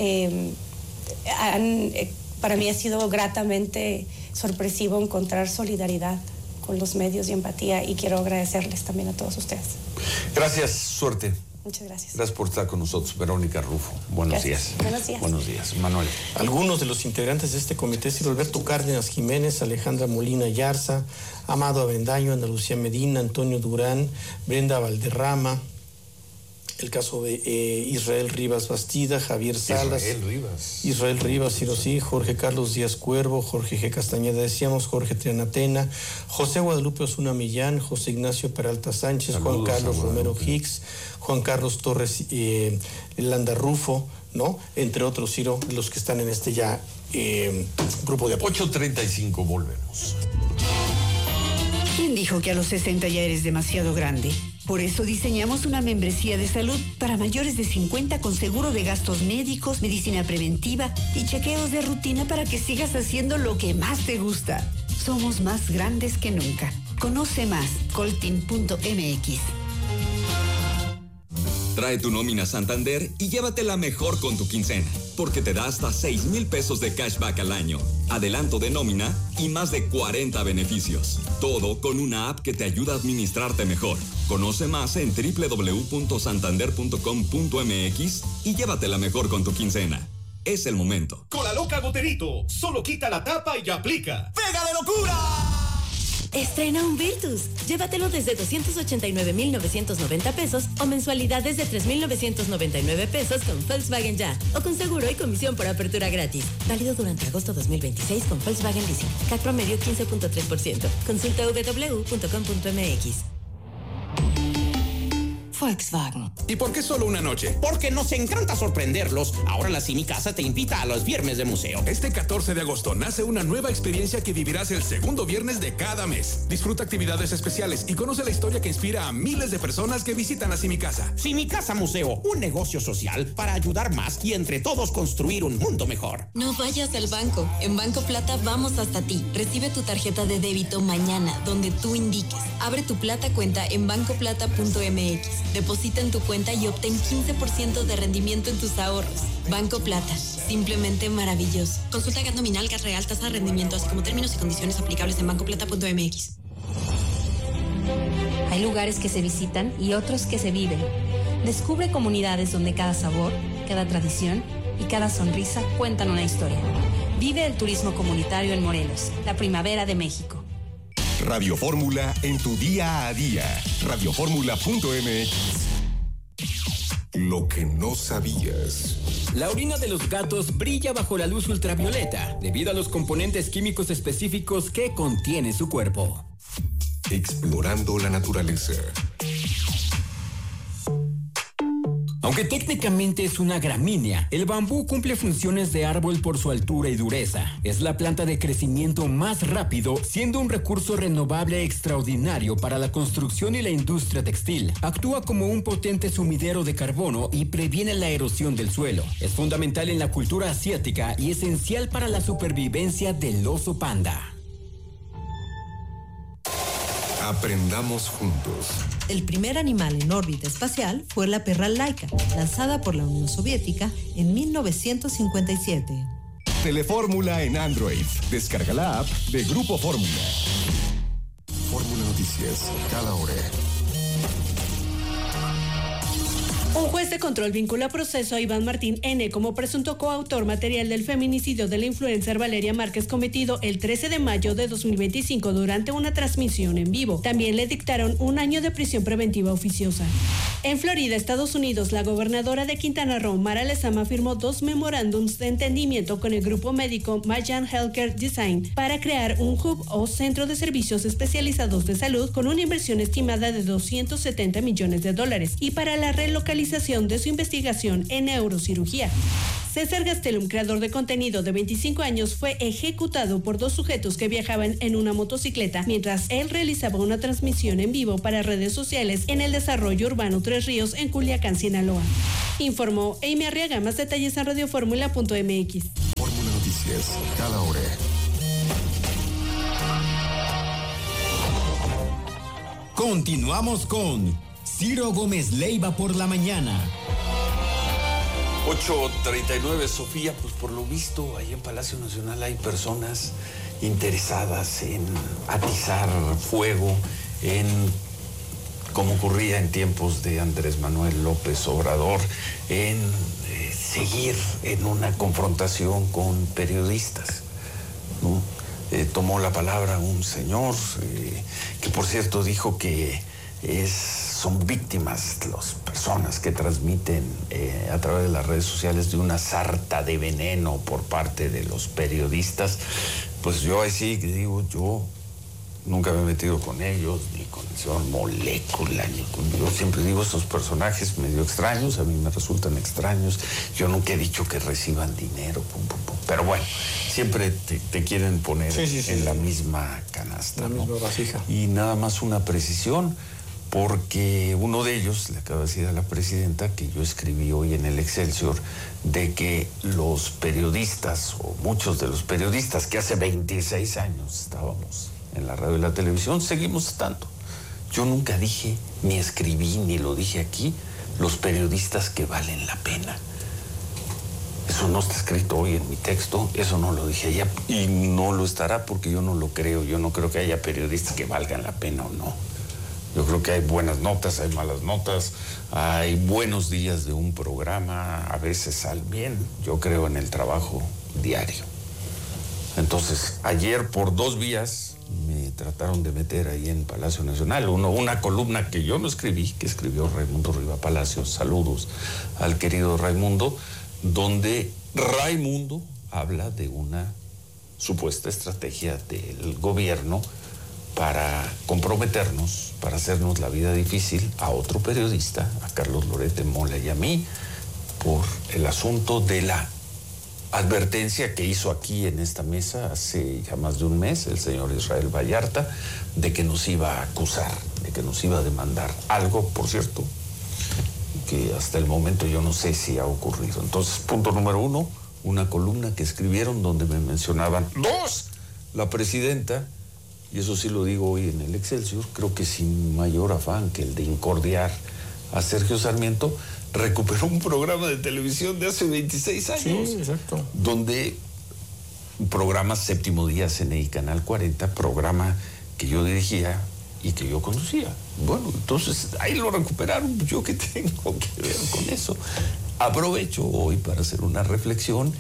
Speaker 15: Para mí ha sido gratamente sorpresivo encontrar solidaridad con los medios y empatía, y quiero agradecerles también a todos ustedes.
Speaker 2: Gracias, suerte.
Speaker 15: Muchas gracias.
Speaker 2: Gracias por estar con nosotros, Verónica Rufo. Buenos días.
Speaker 15: Buenos días.
Speaker 2: Buenos días, Manuel.
Speaker 1: Algunos de los integrantes de este comité: Ciro Alberto Cárdenas Jiménez, Alejandra Molina Yarza, Amado Avendaño, Ana Lucía Medina, Antonio Durán, Brenda Valderrama, el caso de Israel Rivas Bastida, Javier Salas. Israel Rivas, Ciro, sí, Jorge Carlos Díaz Cuervo, Jorge G. Castañeda, decíamos, Jorge Trianatena, José Guadalupe Osuna Millán, José Ignacio Peralta Sánchez, Juan Carlos Romero Hicks, Juan Carlos Torres Landa Rufo, ¿no? Entre otros, Ciro, los que están en este ya grupo de apoyo.
Speaker 2: 8:35, volvemos.
Speaker 7: ¿Quién dijo que a los 60 ya eres demasiado grande? Por eso diseñamos una membresía de salud para mayores de 50 con seguro de gastos médicos, medicina preventiva y chequeos de rutina para que sigas haciendo lo que más te gusta. Somos más grandes que nunca. Conoce más, coltin.mx.
Speaker 8: Trae tu nómina Santander y llévatela mejor con tu quincena, porque te da hasta 6,000 pesos de cashback al año, adelanto de nómina y más de 40 beneficios. Todo con una app que te ayuda a administrarte mejor. Conoce más en www.santander.com.mx y llévatela mejor con tu quincena. Es el momento.
Speaker 9: Cola Loca Goterito, solo quita la tapa y aplica. ¡Pega de locura!
Speaker 10: Estrena un Virtus. Llévatelo desde 289,990 pesos o mensualidades de 3,999 pesos con Volkswagen Ya, o con seguro y comisión por apertura gratis. Válido durante agosto 2026 con Volkswagen Leasing. CAC promedio 15.3%. Consulta www.com.mx. Volkswagen.
Speaker 25: ¿Y por qué solo una noche? Porque nos encanta sorprenderlos. Ahora la Cinicasa te invita a los viernes de museo.
Speaker 21: Este 14 de agosto nace una nueva experiencia que vivirás el segundo viernes de cada mes. Disfruta actividades especiales y conoce la historia que inspira a miles de personas que visitan a Cinicasa.
Speaker 25: Cinicasa Museo, un negocio social para ayudar más y entre todos construir un mundo mejor.
Speaker 10: No vayas al banco. En Banco Plata vamos hasta ti. Recibe tu tarjeta de débito mañana, donde tú indiques. Abre tu Plata cuenta en bancoplata.mx. Deposita en tu cuenta y obtén 15% de rendimiento en tus ahorros. Banco Plata, simplemente maravilloso. Consulta GAT nominal, GAT real, tasa de rendimiento, así como términos y condiciones aplicables en bancoplata.mx. Hay lugares que se visitan y otros que se viven. Descubre comunidades donde cada sabor, cada tradición y cada sonrisa cuentan una historia. Vive el turismo comunitario en Morelos, la primavera de México.
Speaker 26: Radio Fórmula en tu día a día. Radioformula.mx. Lo que no sabías.
Speaker 27: La orina de los gatos brilla bajo la luz ultravioleta debido a los componentes químicos específicos que contiene su cuerpo.
Speaker 26: Explorando la naturaleza.
Speaker 27: Aunque técnicamente es una gramínea, el bambú cumple funciones de árbol por su altura y dureza. Es la planta de crecimiento más rápido, siendo un recurso renovable extraordinario para la construcción y la industria textil. Actúa como un potente sumidero de carbono y previene la erosión del suelo. Es fundamental en la cultura asiática y esencial para la supervivencia del oso panda.
Speaker 26: Aprendamos juntos.
Speaker 28: El primer animal en órbita espacial fue la perra Laika, lanzada por la Unión Soviética en 1957.
Speaker 26: Telefórmula en Android. Descarga la app de Grupo Fórmula. Fórmula Noticias, cada hora.
Speaker 29: Un juez de control vincula a proceso a Iván Martín N. como presunto coautor material del feminicidio de la influencer Valeria Márquez cometido el 13 de mayo de 2025 durante una transmisión en vivo. También le dictaron 1 año de prisión preventiva oficiosa. En Florida, Estados Unidos, la gobernadora de Quintana Roo, Mara Lezama, firmó 2 memorándums de entendimiento con el grupo médico Mayan Healthcare Design para crear un hub o centro de servicios especializados de salud con una inversión estimada de $270 millones y para la relocalización de su investigación en neurocirugía. César Gastelum, creador de contenido de 25 años, fue ejecutado por 2 sujetos que viajaban en una motocicleta mientras él realizaba una transmisión en vivo para redes sociales en el desarrollo urbano Tres Ríos en Culiacán, Sinaloa. Informó Amy Arriaga. Más detalles en radioformula.mx.
Speaker 26: Fórmula Noticias, cada hora.
Speaker 14: Continuamos con Ciro Gómez Leiva por la mañana.
Speaker 2: 8:39, Sofía, pues por lo visto ahí en Palacio Nacional hay personas interesadas en atizar fuego, en, como ocurría en tiempos de Andrés Manuel López Obrador, en seguir en una confrontación con periodistas, ¿no? Tomó la palabra un señor que por cierto dijo que son víctimas las personas que transmiten a través de las redes sociales de una sarta de veneno por parte de los periodistas. Pues yo así que digo, yo nunca me he metido con ellos, ni con el señor Molécula, ni con... Yo siempre digo, estos personajes medio extraños, a mí me resultan extraños. Yo nunca he dicho que reciban dinero, pero bueno, siempre te quieren poner en la misma canasta, ¿no?
Speaker 1: Misma vasija.
Speaker 2: Y nada más una precisión, porque uno de ellos le acaba de decir a la presidenta que yo escribí hoy en el Excelsior de que los periodistas, o muchos de los periodistas que hace 26 años estábamos en la radio y la televisión, seguimos estando. Yo nunca dije, ni escribí, ni lo dije aquí, los periodistas que valen la pena. Eso no está escrito hoy en mi texto, eso no lo dije allá, y no lo estará porque yo no lo creo. Yo no creo que haya periodistas que valgan la pena o no. Yo creo que hay buenas notas, hay malas notas, hay buenos días de un programa, a veces salen bien. Yo creo en el trabajo diario. Entonces, ayer por 2 vías me trataron de meter ahí en Palacio Nacional una columna que yo no escribí, que escribió Raimundo Riva Palacios, saludos al querido Raimundo, donde Raimundo habla de una supuesta estrategia del gobierno para comprometernos, para hacernos la vida difícil a otro periodista, a Carlos Loret de Mola y a mí, por el asunto de la advertencia que hizo aquí en esta mesa hace ya más de un mes el señor Israel Vallarta de que nos iba a acusar, de que nos iba a demandar. Algo, por cierto, que hasta el momento yo no sé si ha ocurrido. Entonces, punto número 1, una columna que escribieron donde me mencionaban 2, la presidenta, y eso sí lo digo hoy en el Excelsior, creo que sin mayor afán que el de incordiar a Sergio Sarmiento, recuperó un programa de televisión de hace 26 años.
Speaker 1: Sí, exacto.
Speaker 2: Donde un programa Séptimo Día, CNI Canal 40, programa que yo dirigía y que yo conducía. Bueno, entonces ahí lo recuperaron. ¿Yo qué tengo que ver con eso? Aprovecho hoy para hacer una reflexión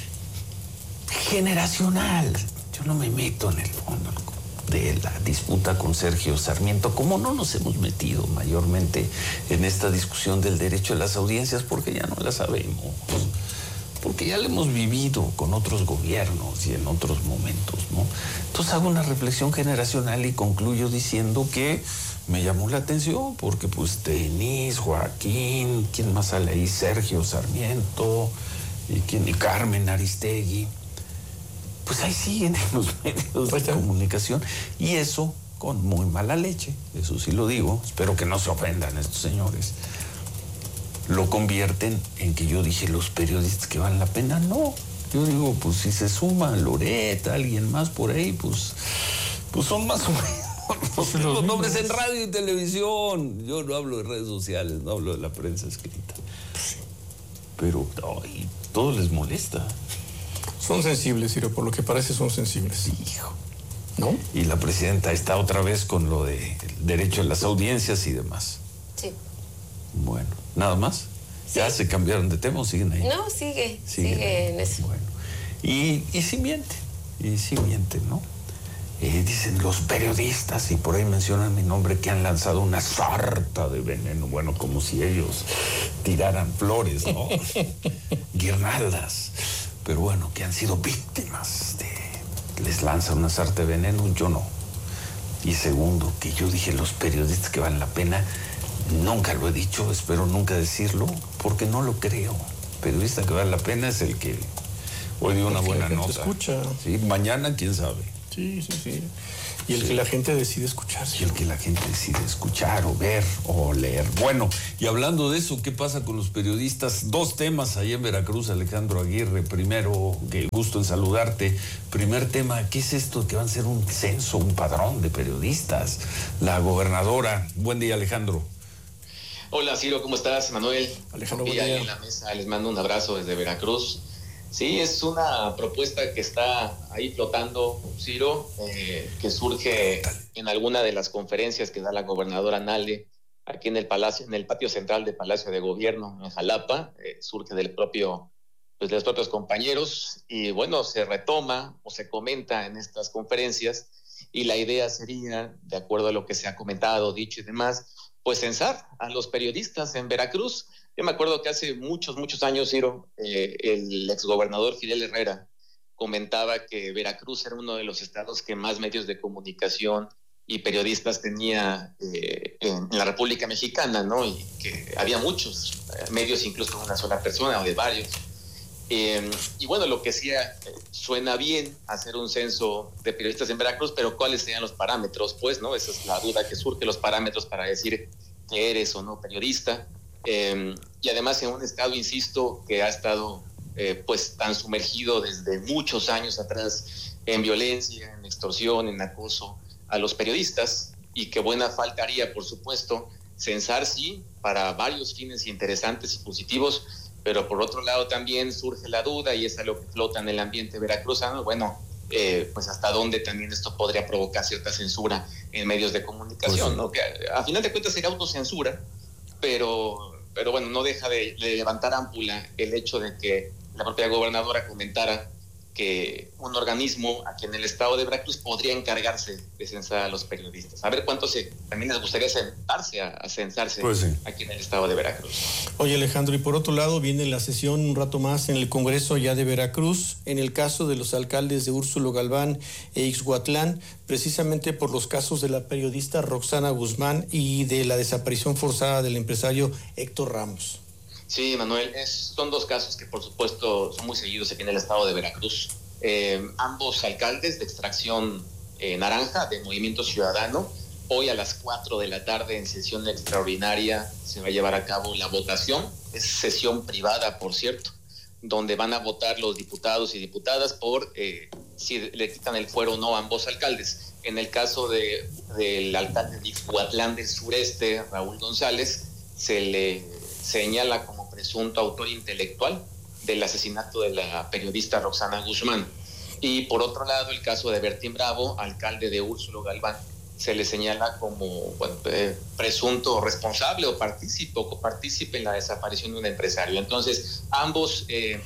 Speaker 2: generacional. Yo no me meto en el fondo de la disputa con Sergio Sarmiento, como no nos hemos metido mayormente en esta discusión del derecho a las audiencias, porque ya no la sabemos, porque ya la hemos vivido con otros gobiernos y en otros momentos, ¿no? Entonces hago una reflexión generacional y concluyo diciendo que me llamó la atención, porque pues Denise, Joaquín, ¿quién más sale ahí? Sergio Sarmiento, y Carmen Aristegui, pues ahí siguen en los medios de comunicación, y eso con muy mala leche, eso sí lo digo, espero que no se ofendan estos señores, lo convierten en que yo dije los periodistas que valen la pena. No, yo digo, pues si se suma Loreta, alguien más por ahí, pues son más o menos los nombres en radio y televisión. Yo no hablo de redes sociales, no hablo de la prensa escrita, pero ay, todo les molesta.
Speaker 1: Son sensibles, Ciro, por lo que parece son sensibles.
Speaker 2: Hijo.
Speaker 1: ¿No?
Speaker 2: Y la presidenta está otra vez con lo de derecho a las audiencias y demás.
Speaker 3: Sí.
Speaker 2: Bueno, ¿nada más?
Speaker 3: Sí.
Speaker 2: ¿Ya se cambiaron de tema o siguen ahí?
Speaker 3: No, sigue en eso.
Speaker 2: Bueno, y sí mienten, ¿no? Dicen los periodistas, y por ahí mencionan mi nombre, que han lanzado una sarta de veneno, bueno, como si ellos tiraran flores, ¿no? Guirnaldas. Pero bueno, que han sido víctimas les lanza una sarta de veneno, yo no. Y segundo, que yo dije los periodistas que valen la pena, nunca lo he dicho, espero nunca decirlo, porque no lo creo. periodista que vale la pena es el que hoy dio una buena nota.
Speaker 1: Escucha.
Speaker 2: Sí, mañana quién sabe.
Speaker 1: Sí. Y el que la gente decide escuchar.
Speaker 2: Y el que la gente decide escuchar o ver o leer. Bueno, y hablando de eso, ¿qué pasa con los periodistas? 2 temas ahí en Veracruz, Alejandro Aguirre. Primero, qué gusto en saludarte. Primer tema, ¿qué es esto que van a ser un censo, un padrón de periodistas? La gobernadora. Buen día, Alejandro.
Speaker 4: Hola, Ciro, ¿cómo estás? Manuel.
Speaker 1: Alejandro,
Speaker 4: y ahí en la mesa les mando un abrazo desde Veracruz. Sí, es una propuesta que está ahí flotando, Ciro, que surge en alguna de las conferencias que da la gobernadora Nale aquí en el Palacio, en el patio central del Palacio de Gobierno en Jalapa. Surge de los propios compañeros y bueno, se retoma o se comenta en estas conferencias y la idea sería, de acuerdo a lo que se ha comentado, dicho y demás, pues censar a los periodistas en Veracruz. Yo me acuerdo que hace muchos años, Ciro, el exgobernador Fidel Herrera comentaba que Veracruz era uno de los estados que más medios de comunicación y periodistas tenía en la República Mexicana, ¿no? Y que había muchos medios, incluso con una sola persona o de varios. Y bueno, lo que sí suena bien hacer un censo de periodistas en Veracruz, pero ¿cuáles serían los parámetros? Pues, ¿no? Esa es la duda que surge, los parámetros para decir que eres o no periodista. Y además en un estado, insisto, que ha estado pues tan sumergido desde muchos años atrás en violencia, en extorsión, en acoso a los periodistas, y que buena faltaría, por supuesto, censar, sí, para varios fines interesantes y positivos, pero por otro lado también surge la duda, y es algo que flota en el ambiente veracruzano, bueno, pues hasta dónde también esto podría provocar cierta censura en medios de comunicación, ¿no? Que a final de cuentas sería autocensura, pero bueno, no deja de levantar ámpula el hecho de que la propia gobernadora comentara que un organismo aquí en el estado de Veracruz podría encargarse de censar a los periodistas. A ver cuántos también les gustaría sentarse a censarse aquí en el estado de Veracruz.
Speaker 1: Oye, Alejandro, y por otro lado viene la sesión un rato más en el Congreso ya de Veracruz, en el caso de los alcaldes de Úrsulo Galván e Ixhuatlán, precisamente por los casos de la periodista Roxana Guzmán y de la desaparición forzada del empresario Héctor Ramos.
Speaker 4: Sí, Manuel, son 2 casos que por supuesto son muy seguidos aquí en el estado de Veracruz. Ambos alcaldes de extracción naranja de Movimiento Ciudadano. Hoy a las 4 de la tarde en sesión extraordinaria se va a llevar a cabo la votación. Es sesión privada, por cierto, donde van a votar los diputados y diputadas por si le quitan el fuero o no a ambos alcaldes. En el caso del alcalde de Ixhuatlán del Sureste, Raúl González, se le señala como presunto autor intelectual del asesinato de la periodista Roxana Guzmán. Y por otro lado, el caso de Bertín Bravo, alcalde de Úrsulo Galván, se le señala como presunto responsable o copartícipe en la desaparición de un empresario. Entonces, ambos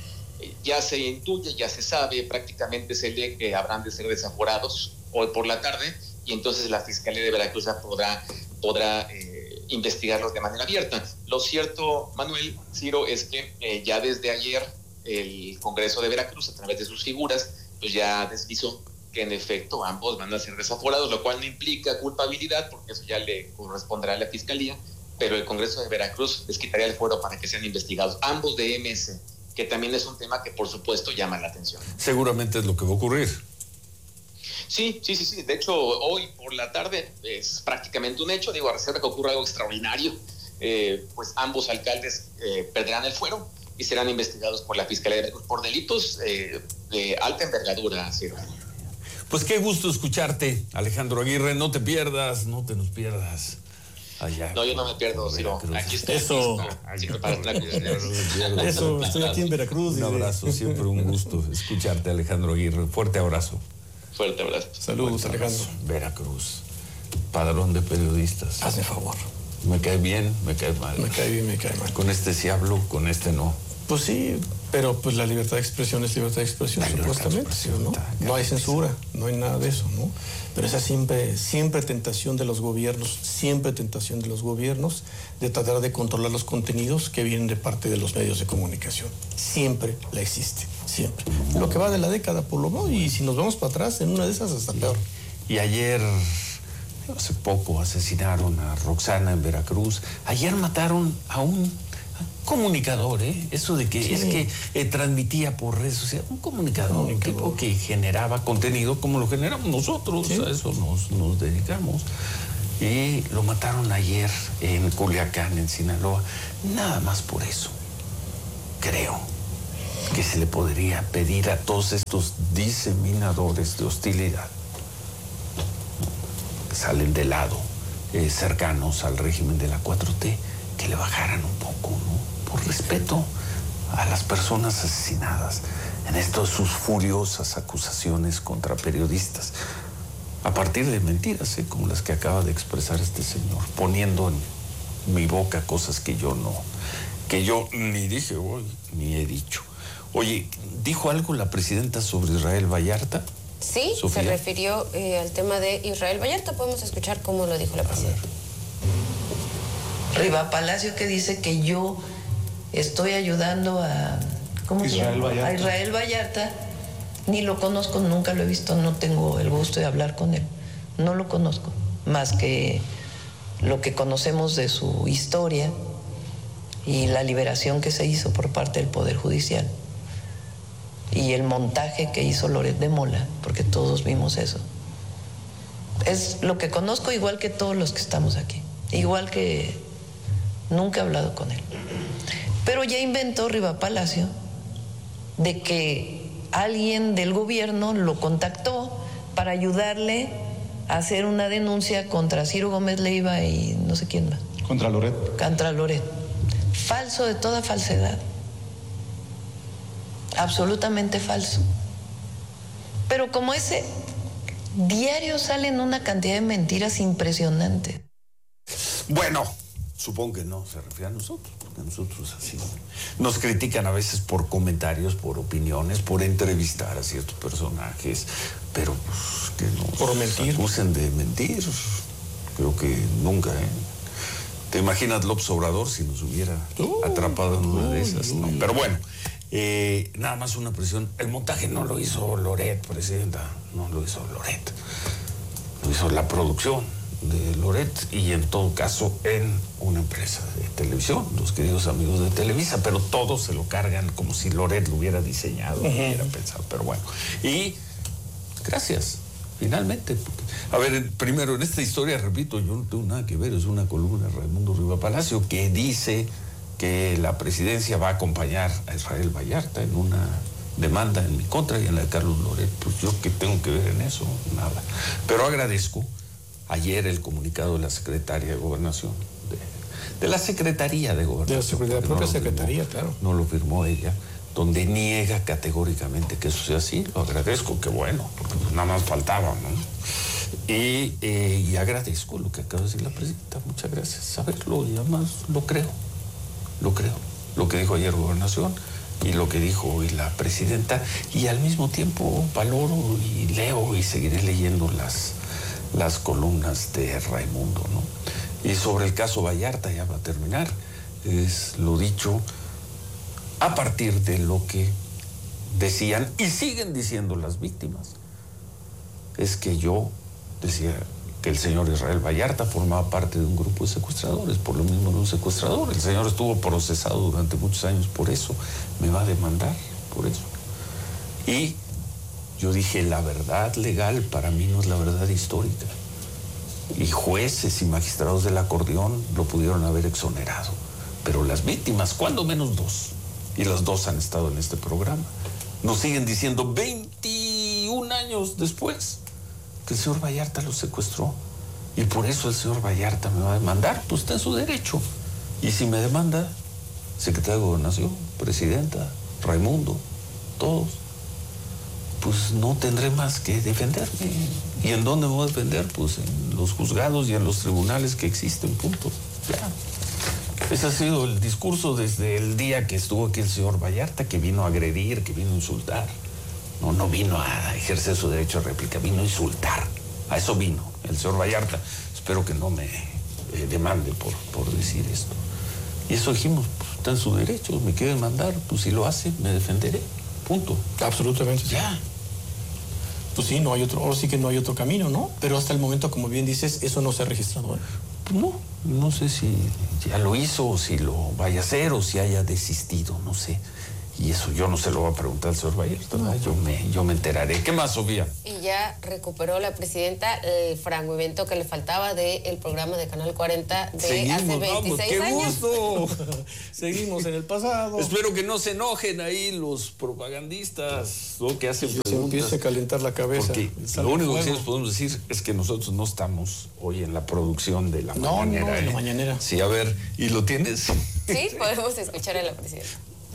Speaker 4: ya se intuye, ya se sabe, prácticamente se lee que habrán de ser desaforados hoy por la tarde, y entonces la Fiscalía de Veracruz ya podrá investigarlos de manera abierta. Lo cierto, Manuel, Ciro, es que ya desde ayer el Congreso de Veracruz, a través de sus figuras, pues ya deslizó que en efecto ambos van a ser desaforados, lo cual no implica culpabilidad, porque eso ya le corresponderá a la Fiscalía, pero el Congreso de Veracruz les quitaría el fuero para que sean investigados, ambos de MS, que también es un tema que por supuesto llama la atención.
Speaker 2: Seguramente es lo que va a ocurrir.
Speaker 4: Sí. De hecho, hoy por la tarde es prácticamente un hecho. Digo, a reserva que ocurra algo extraordinario, pues ambos alcaldes perderán el fuero y serán investigados por la Fiscalía de Veracruz por delitos de alta envergadura, Ciro.
Speaker 2: Pues qué gusto escucharte, Alejandro Aguirre. No te nos pierdas. Allá.
Speaker 4: No, yo no me pierdo, Ciro. Aquí estoy.
Speaker 1: Eso, estoy aquí en Veracruz.
Speaker 2: Un abrazo, siempre un gusto escucharte, Alejandro Aguirre. Fuerte abrazo.
Speaker 4: Fuerte abrazo.
Speaker 1: Saludos, Alejandro.
Speaker 2: Veracruz, padrón de periodistas.
Speaker 1: Hazme favor.
Speaker 2: Me cae bien, me cae mal.
Speaker 1: Me cae bien, me cae mal.
Speaker 2: Con este sí hablo, con este no.
Speaker 1: Pues sí, pero pues la libertad de expresión es libertad de expresión, supuestamente, ¿no? No hay censura, no hay nada de eso, ¿no? Pero esa siempre tentación de los gobiernos, de tratar de controlar los contenidos que vienen de parte de los medios de comunicación. Siempre la existe, siempre. Lo que va de la década, por lo menos, y si nos vamos para atrás, en una de esas hasta peor.
Speaker 2: Y ayer, hace poco, asesinaron a Roxana en Veracruz. Ayer mataron a un comunicador, eso de que
Speaker 1: sí.
Speaker 2: es que transmitía por redes sociales, un comunicador, un tipo que generaba contenido como lo generamos nosotros, sí. A eso nos dedicamos. Y lo mataron ayer en Culiacán, en Sinaloa, nada más por eso. Creo que se le podría pedir a todos estos diseminadores de hostilidad que salen de lado, cercanos al régimen de la 4T, que le bajaran un poco, ¿no? Por respeto a las personas asesinadas en estas sus furiosas acusaciones contra periodistas, a partir de mentiras, como las que acaba de expresar este señor, poniendo en mi boca cosas que yo ni dije hoy, ni he dicho. Oye, ¿dijo algo la presidenta sobre Israel Vallarta?
Speaker 3: Sí,
Speaker 2: Sofía.
Speaker 3: Se refirió al tema de Israel Vallarta. Podemos escuchar cómo lo dijo la presidenta.
Speaker 5: Riva Palacio, que dice que yo estoy ayudando a Israel Vallarta. Ni lo conozco, nunca lo he visto, no tengo el gusto de hablar con él. No lo conozco, más que lo que conocemos de su historia y la liberación que se hizo por parte del Poder Judicial y el montaje que hizo Loret de Mola, porque todos vimos eso. Es lo que conozco, igual que todos los que estamos aquí, igual que nunca he hablado con él. Pero ya inventó Riva Palacio de que alguien del gobierno lo contactó para ayudarle a hacer una denuncia contra Ciro Gómez Leiva y no sé quién más.
Speaker 11: Contra Loret.
Speaker 5: Contra Loret. Falso de toda falsedad. Absolutamente falso. Pero como ese diario salen una cantidad de mentiras impresionantes.
Speaker 2: Bueno, supongo que no se refiere a nosotros, porque nosotros así nos critican a veces por comentarios, por opiniones, por entrevistar a ciertos personajes, pero pues, que nos acusen de mentir. Creo que nunca, ¿Te imaginas López Obrador si nos hubiera atrapado en una de esas? No. Pero bueno, nada más una presión. El montaje no lo hizo Loret, presidenta, no lo hizo Loret. Lo hizo la producción de Loret y en todo caso en una empresa de televisión, los queridos amigos de Televisa, pero todos se lo cargan como si Loret lo hubiera diseñado, lo hubiera pensado, pero bueno. Y gracias, finalmente. A ver, primero, en esta historia, repito, yo no tengo nada que ver, es una columna de Raimundo Riva Palacio que dice que la presidencia va a acompañar a Israel Vallarta en una demanda en mi contra y en la de Carlos Loret. Pues yo qué tengo que ver en eso, nada. Pero agradezco ayer el comunicado de la secretaria de Gobernación, de la Secretaría de Gobernación.
Speaker 1: De la propia Secretaría, claro.
Speaker 2: No lo firmó ella, donde niega categóricamente que eso sea así. Lo agradezco, qué bueno, porque pues nada más faltaba, ¿no? Y agradezco lo que acaba de decir la presidenta, muchas gracias. Saberlo y además lo creo. Lo que dijo ayer Gobernación y lo que dijo hoy la presidenta, y al mismo tiempo valoro y leo y seguiré leyendo las columnas de Raimundo, ¿no? Y sobre el caso Vallarta, ya va a terminar, es lo dicho a partir de lo que decían y siguen diciendo las víctimas. Es que yo decía que el señor Israel Vallarta formaba parte de un grupo de secuestradores, por lo mismo de un secuestrador. El señor estuvo procesado durante muchos años por eso, me va a demandar por eso. Y yo dije, la verdad legal para mí no es la verdad histórica. Y jueces y magistrados del acordeón lo pudieron haber exonerado. Pero las víctimas, cuando menos dos, y las dos han estado en este programa, nos siguen diciendo 21 años después que el señor Vallarta lo secuestró. Y por eso el señor Vallarta me va a demandar, pues está en su derecho. Y si me demanda, secretaria de Gobernación, presidenta, Raimundo, todos, pues no tendré más que defenderme. ¿Y en dónde me voy a defender? Pues en los juzgados y en los tribunales que existen, punto. Ya. Ese ha sido el discurso desde el día que estuvo aquí el señor Vallarta, que vino a agredir, que vino a insultar. No vino a ejercer su derecho a réplica, vino a insultar. A eso vino el señor Vallarta. Espero que no me demande por decir esto. Y eso dijimos, pues está en su derecho, me quiere demandar, pues si lo hace, me defenderé. Punto.
Speaker 1: Absolutamente.
Speaker 2: Ya.
Speaker 1: Pues sí, no hay otro, ahora sí que no hay otro camino, ¿no? Pero hasta el momento, como bien dices, eso no se ha registrado.
Speaker 2: No sé si ya lo hizo o si lo vaya a hacer o si haya desistido, no sé. Y eso yo no se lo voy a preguntar al señor Vallarta, yo me enteraré. ¿Qué más, Sofía?
Speaker 3: Y ya recuperó la presidenta el fragmento que le faltaba del programa de Canal 40 de hace 26 años.
Speaker 2: ¡Qué gusto!
Speaker 1: Seguimos en el pasado.
Speaker 2: Espero que no se enojen ahí los propagandistas, ¿no? Que hacen preguntas.
Speaker 1: Se empiece a calentar la cabeza.
Speaker 2: Porque lo único que sí les podemos decir es que nosotros no estamos hoy en la producción de la mañanera.
Speaker 1: No, en la mañanera.
Speaker 2: Sí, a ver, ¿y lo tienes?
Speaker 3: Sí, podemos escuchar a la presidenta.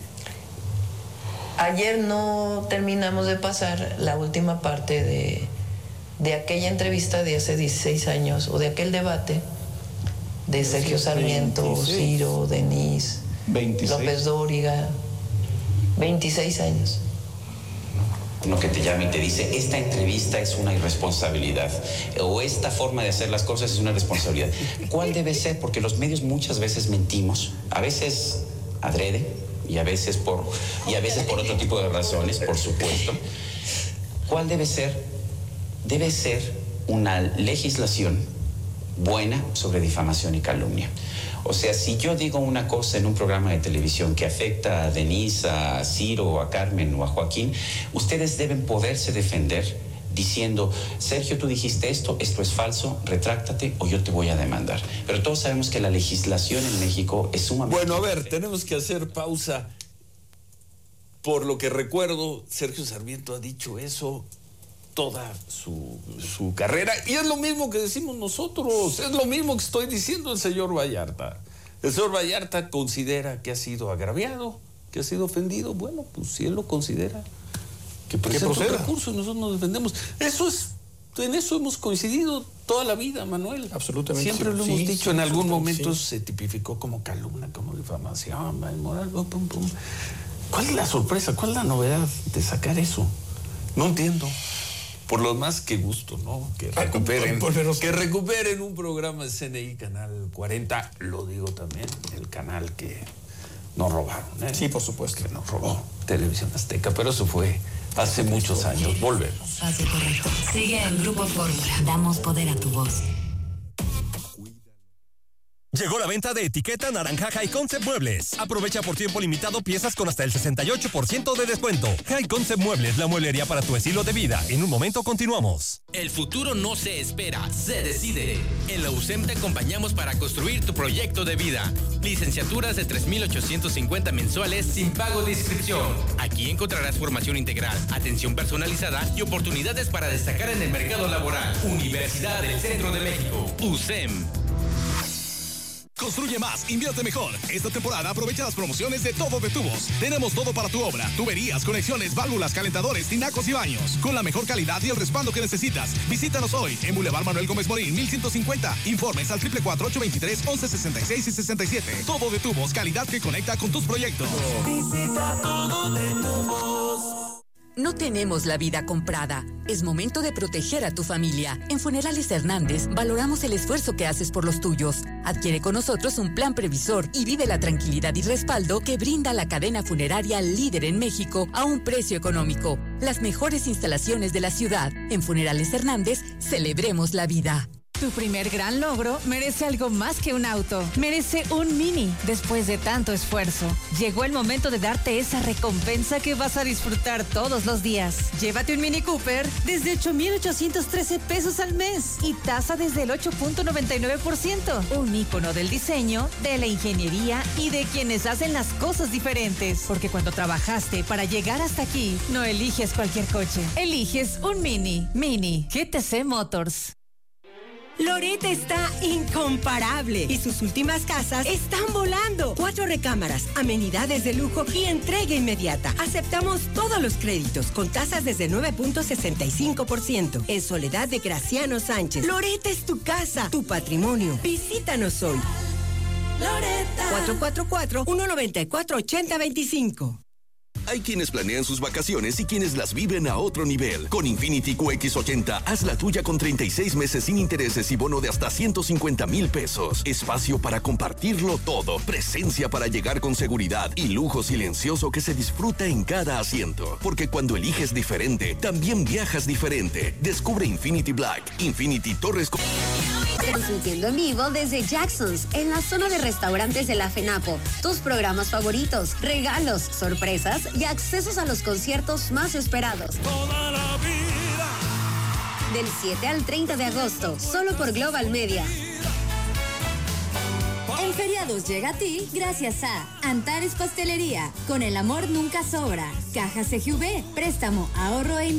Speaker 5: Ayer no terminamos de pasar la última parte de aquella entrevista de hace 16 años, o de aquel debate de Sergio Sarmiento, 26. Ciro, Denise, 26. López Dóriga, 26 años.
Speaker 6: Uno que te llama y te dice, esta entrevista es una irresponsabilidad, o esta forma de hacer las cosas es una responsabilidad. ¿Cuál debe ser? Porque los medios muchas veces mentimos, a veces adrede, y a veces por otro tipo de razones, por supuesto. ¿Cuál debe ser? Debe ser una legislación buena sobre difamación y calumnia. O sea, si yo digo una cosa en un programa de televisión que afecta a Denise, a Ciro, a Carmen o a Joaquín, ustedes deben poderse defender diciendo, Sergio, tú dijiste esto es falso, retráctate o yo te voy a demandar. Pero todos sabemos que la legislación en México es sumamente...
Speaker 2: Bueno, a ver, tenemos que hacer pausa. Por lo que recuerdo, Sergio Sarmiento ha dicho eso toda su carrera, y es lo mismo que decimos nosotros, es lo mismo que estoy diciendo el señor Vallarta. El señor Vallarta considera que ha sido agraviado, que ha sido ofendido. Bueno, pues si él lo considera, que presenta un recurso y nosotros nos defendemos. En eso hemos coincidido toda la vida, Manuel.
Speaker 1: Absolutamente.
Speaker 2: Siempre lo hemos dicho. En algún momento se tipificó como calumnia, como difamación, moral, pum, pum, pum. ¿Cuál es la sorpresa? ¿Cuál es la novedad de sacar eso? No entiendo. Por lo más, qué gusto, ¿no? Que recuperen un programa de CNI Canal 40, lo digo también, el canal que nos robaron, ¿eh?
Speaker 1: Sí, por supuesto.
Speaker 2: Que nos robó Televisión Azteca, pero eso fue hace muchos años. Volvemos.
Speaker 22: Hace correcto. Sigue en Grupo Fórmula. Damos poder a tu voz.
Speaker 9: Llegó la venta de etiqueta naranja High Concept Muebles. Aprovecha por tiempo limitado piezas con hasta el 68% de descuento. High Concept Muebles, la mueblería para tu estilo de vida. En un momento continuamos.
Speaker 11: El futuro no se espera, se decide. En la USEM te acompañamos para construir tu proyecto de vida. Licenciaturas de 3,850 mensuales sin pago de inscripción. Aquí encontrarás formación integral, atención personalizada y oportunidades para destacar en el mercado laboral. Universidad del Centro de México, USEM.
Speaker 9: Construye más, invierte mejor. Esta temporada aprovecha las promociones de Todo de Tubos. Tenemos todo para tu obra: tuberías, conexiones, válvulas, calentadores, tinacos y baños. Con la mejor calidad y el respaldo que necesitas. Visítanos hoy en Boulevard Manuel Gómez Morín, 1150. Informes al 444-823-1166 y 67. Todo de Tubos, calidad que conecta con tus proyectos.
Speaker 20: Visita Todo de Tubos.
Speaker 22: No tenemos la vida comprada. Es momento de proteger a tu familia. En Funerales Hernández valoramos el esfuerzo que haces por los tuyos. Adquiere con nosotros un plan previsor y vive la tranquilidad y respaldo que brinda la cadena funeraria líder en México a un precio económico. Las mejores instalaciones de la ciudad. En Funerales Hernández, celebremos la vida.
Speaker 12: Tu primer gran logro merece algo más que un auto. Merece un Mini. Después de tanto esfuerzo, llegó el momento de darte esa recompensa que vas a disfrutar todos los días. Llévate un Mini Cooper desde 8,813 pesos al mes y tasa desde el 8.99%. Un ícono del diseño, de la ingeniería y de quienes hacen las cosas diferentes. Porque cuando trabajaste para llegar hasta aquí, no eliges cualquier coche. Eliges un Mini. Mini GTC Motors.
Speaker 13: Loret está incomparable y sus últimas casas están volando. 4 recámaras, amenidades de lujo y entrega inmediata. Aceptamos todos los créditos con tasas desde 9.65%. En Soledad de Graciano Sánchez. Loret es tu casa, tu patrimonio. Visítanos hoy. Loretta. 444-194-8025.
Speaker 24: Hay quienes planean sus vacaciones y quienes las viven a otro nivel. Con Infinity QX80, haz la tuya con 36 meses sin intereses y bono de hasta 150,000 pesos. Espacio para compartirlo todo. Presencia para llegar con seguridad y lujo silencioso que se disfruta en cada asiento. Porque cuando eliges diferente, también viajas diferente. Descubre Infinity Black, Infinity Torres...
Speaker 7: Transmitiendo en vivo desde Jackson's, en la zona de restaurantes de la FENAPO. Tus programas favoritos, regalos, sorpresas y accesos a los conciertos más esperados.
Speaker 20: Toda la vida.
Speaker 7: Del 7 al 30 de agosto, solo por Global Media.
Speaker 22: En feriados llega a ti gracias a Antares Pastelería. Con el amor nunca sobra. Caja CGV, préstamo, ahorro e inversión.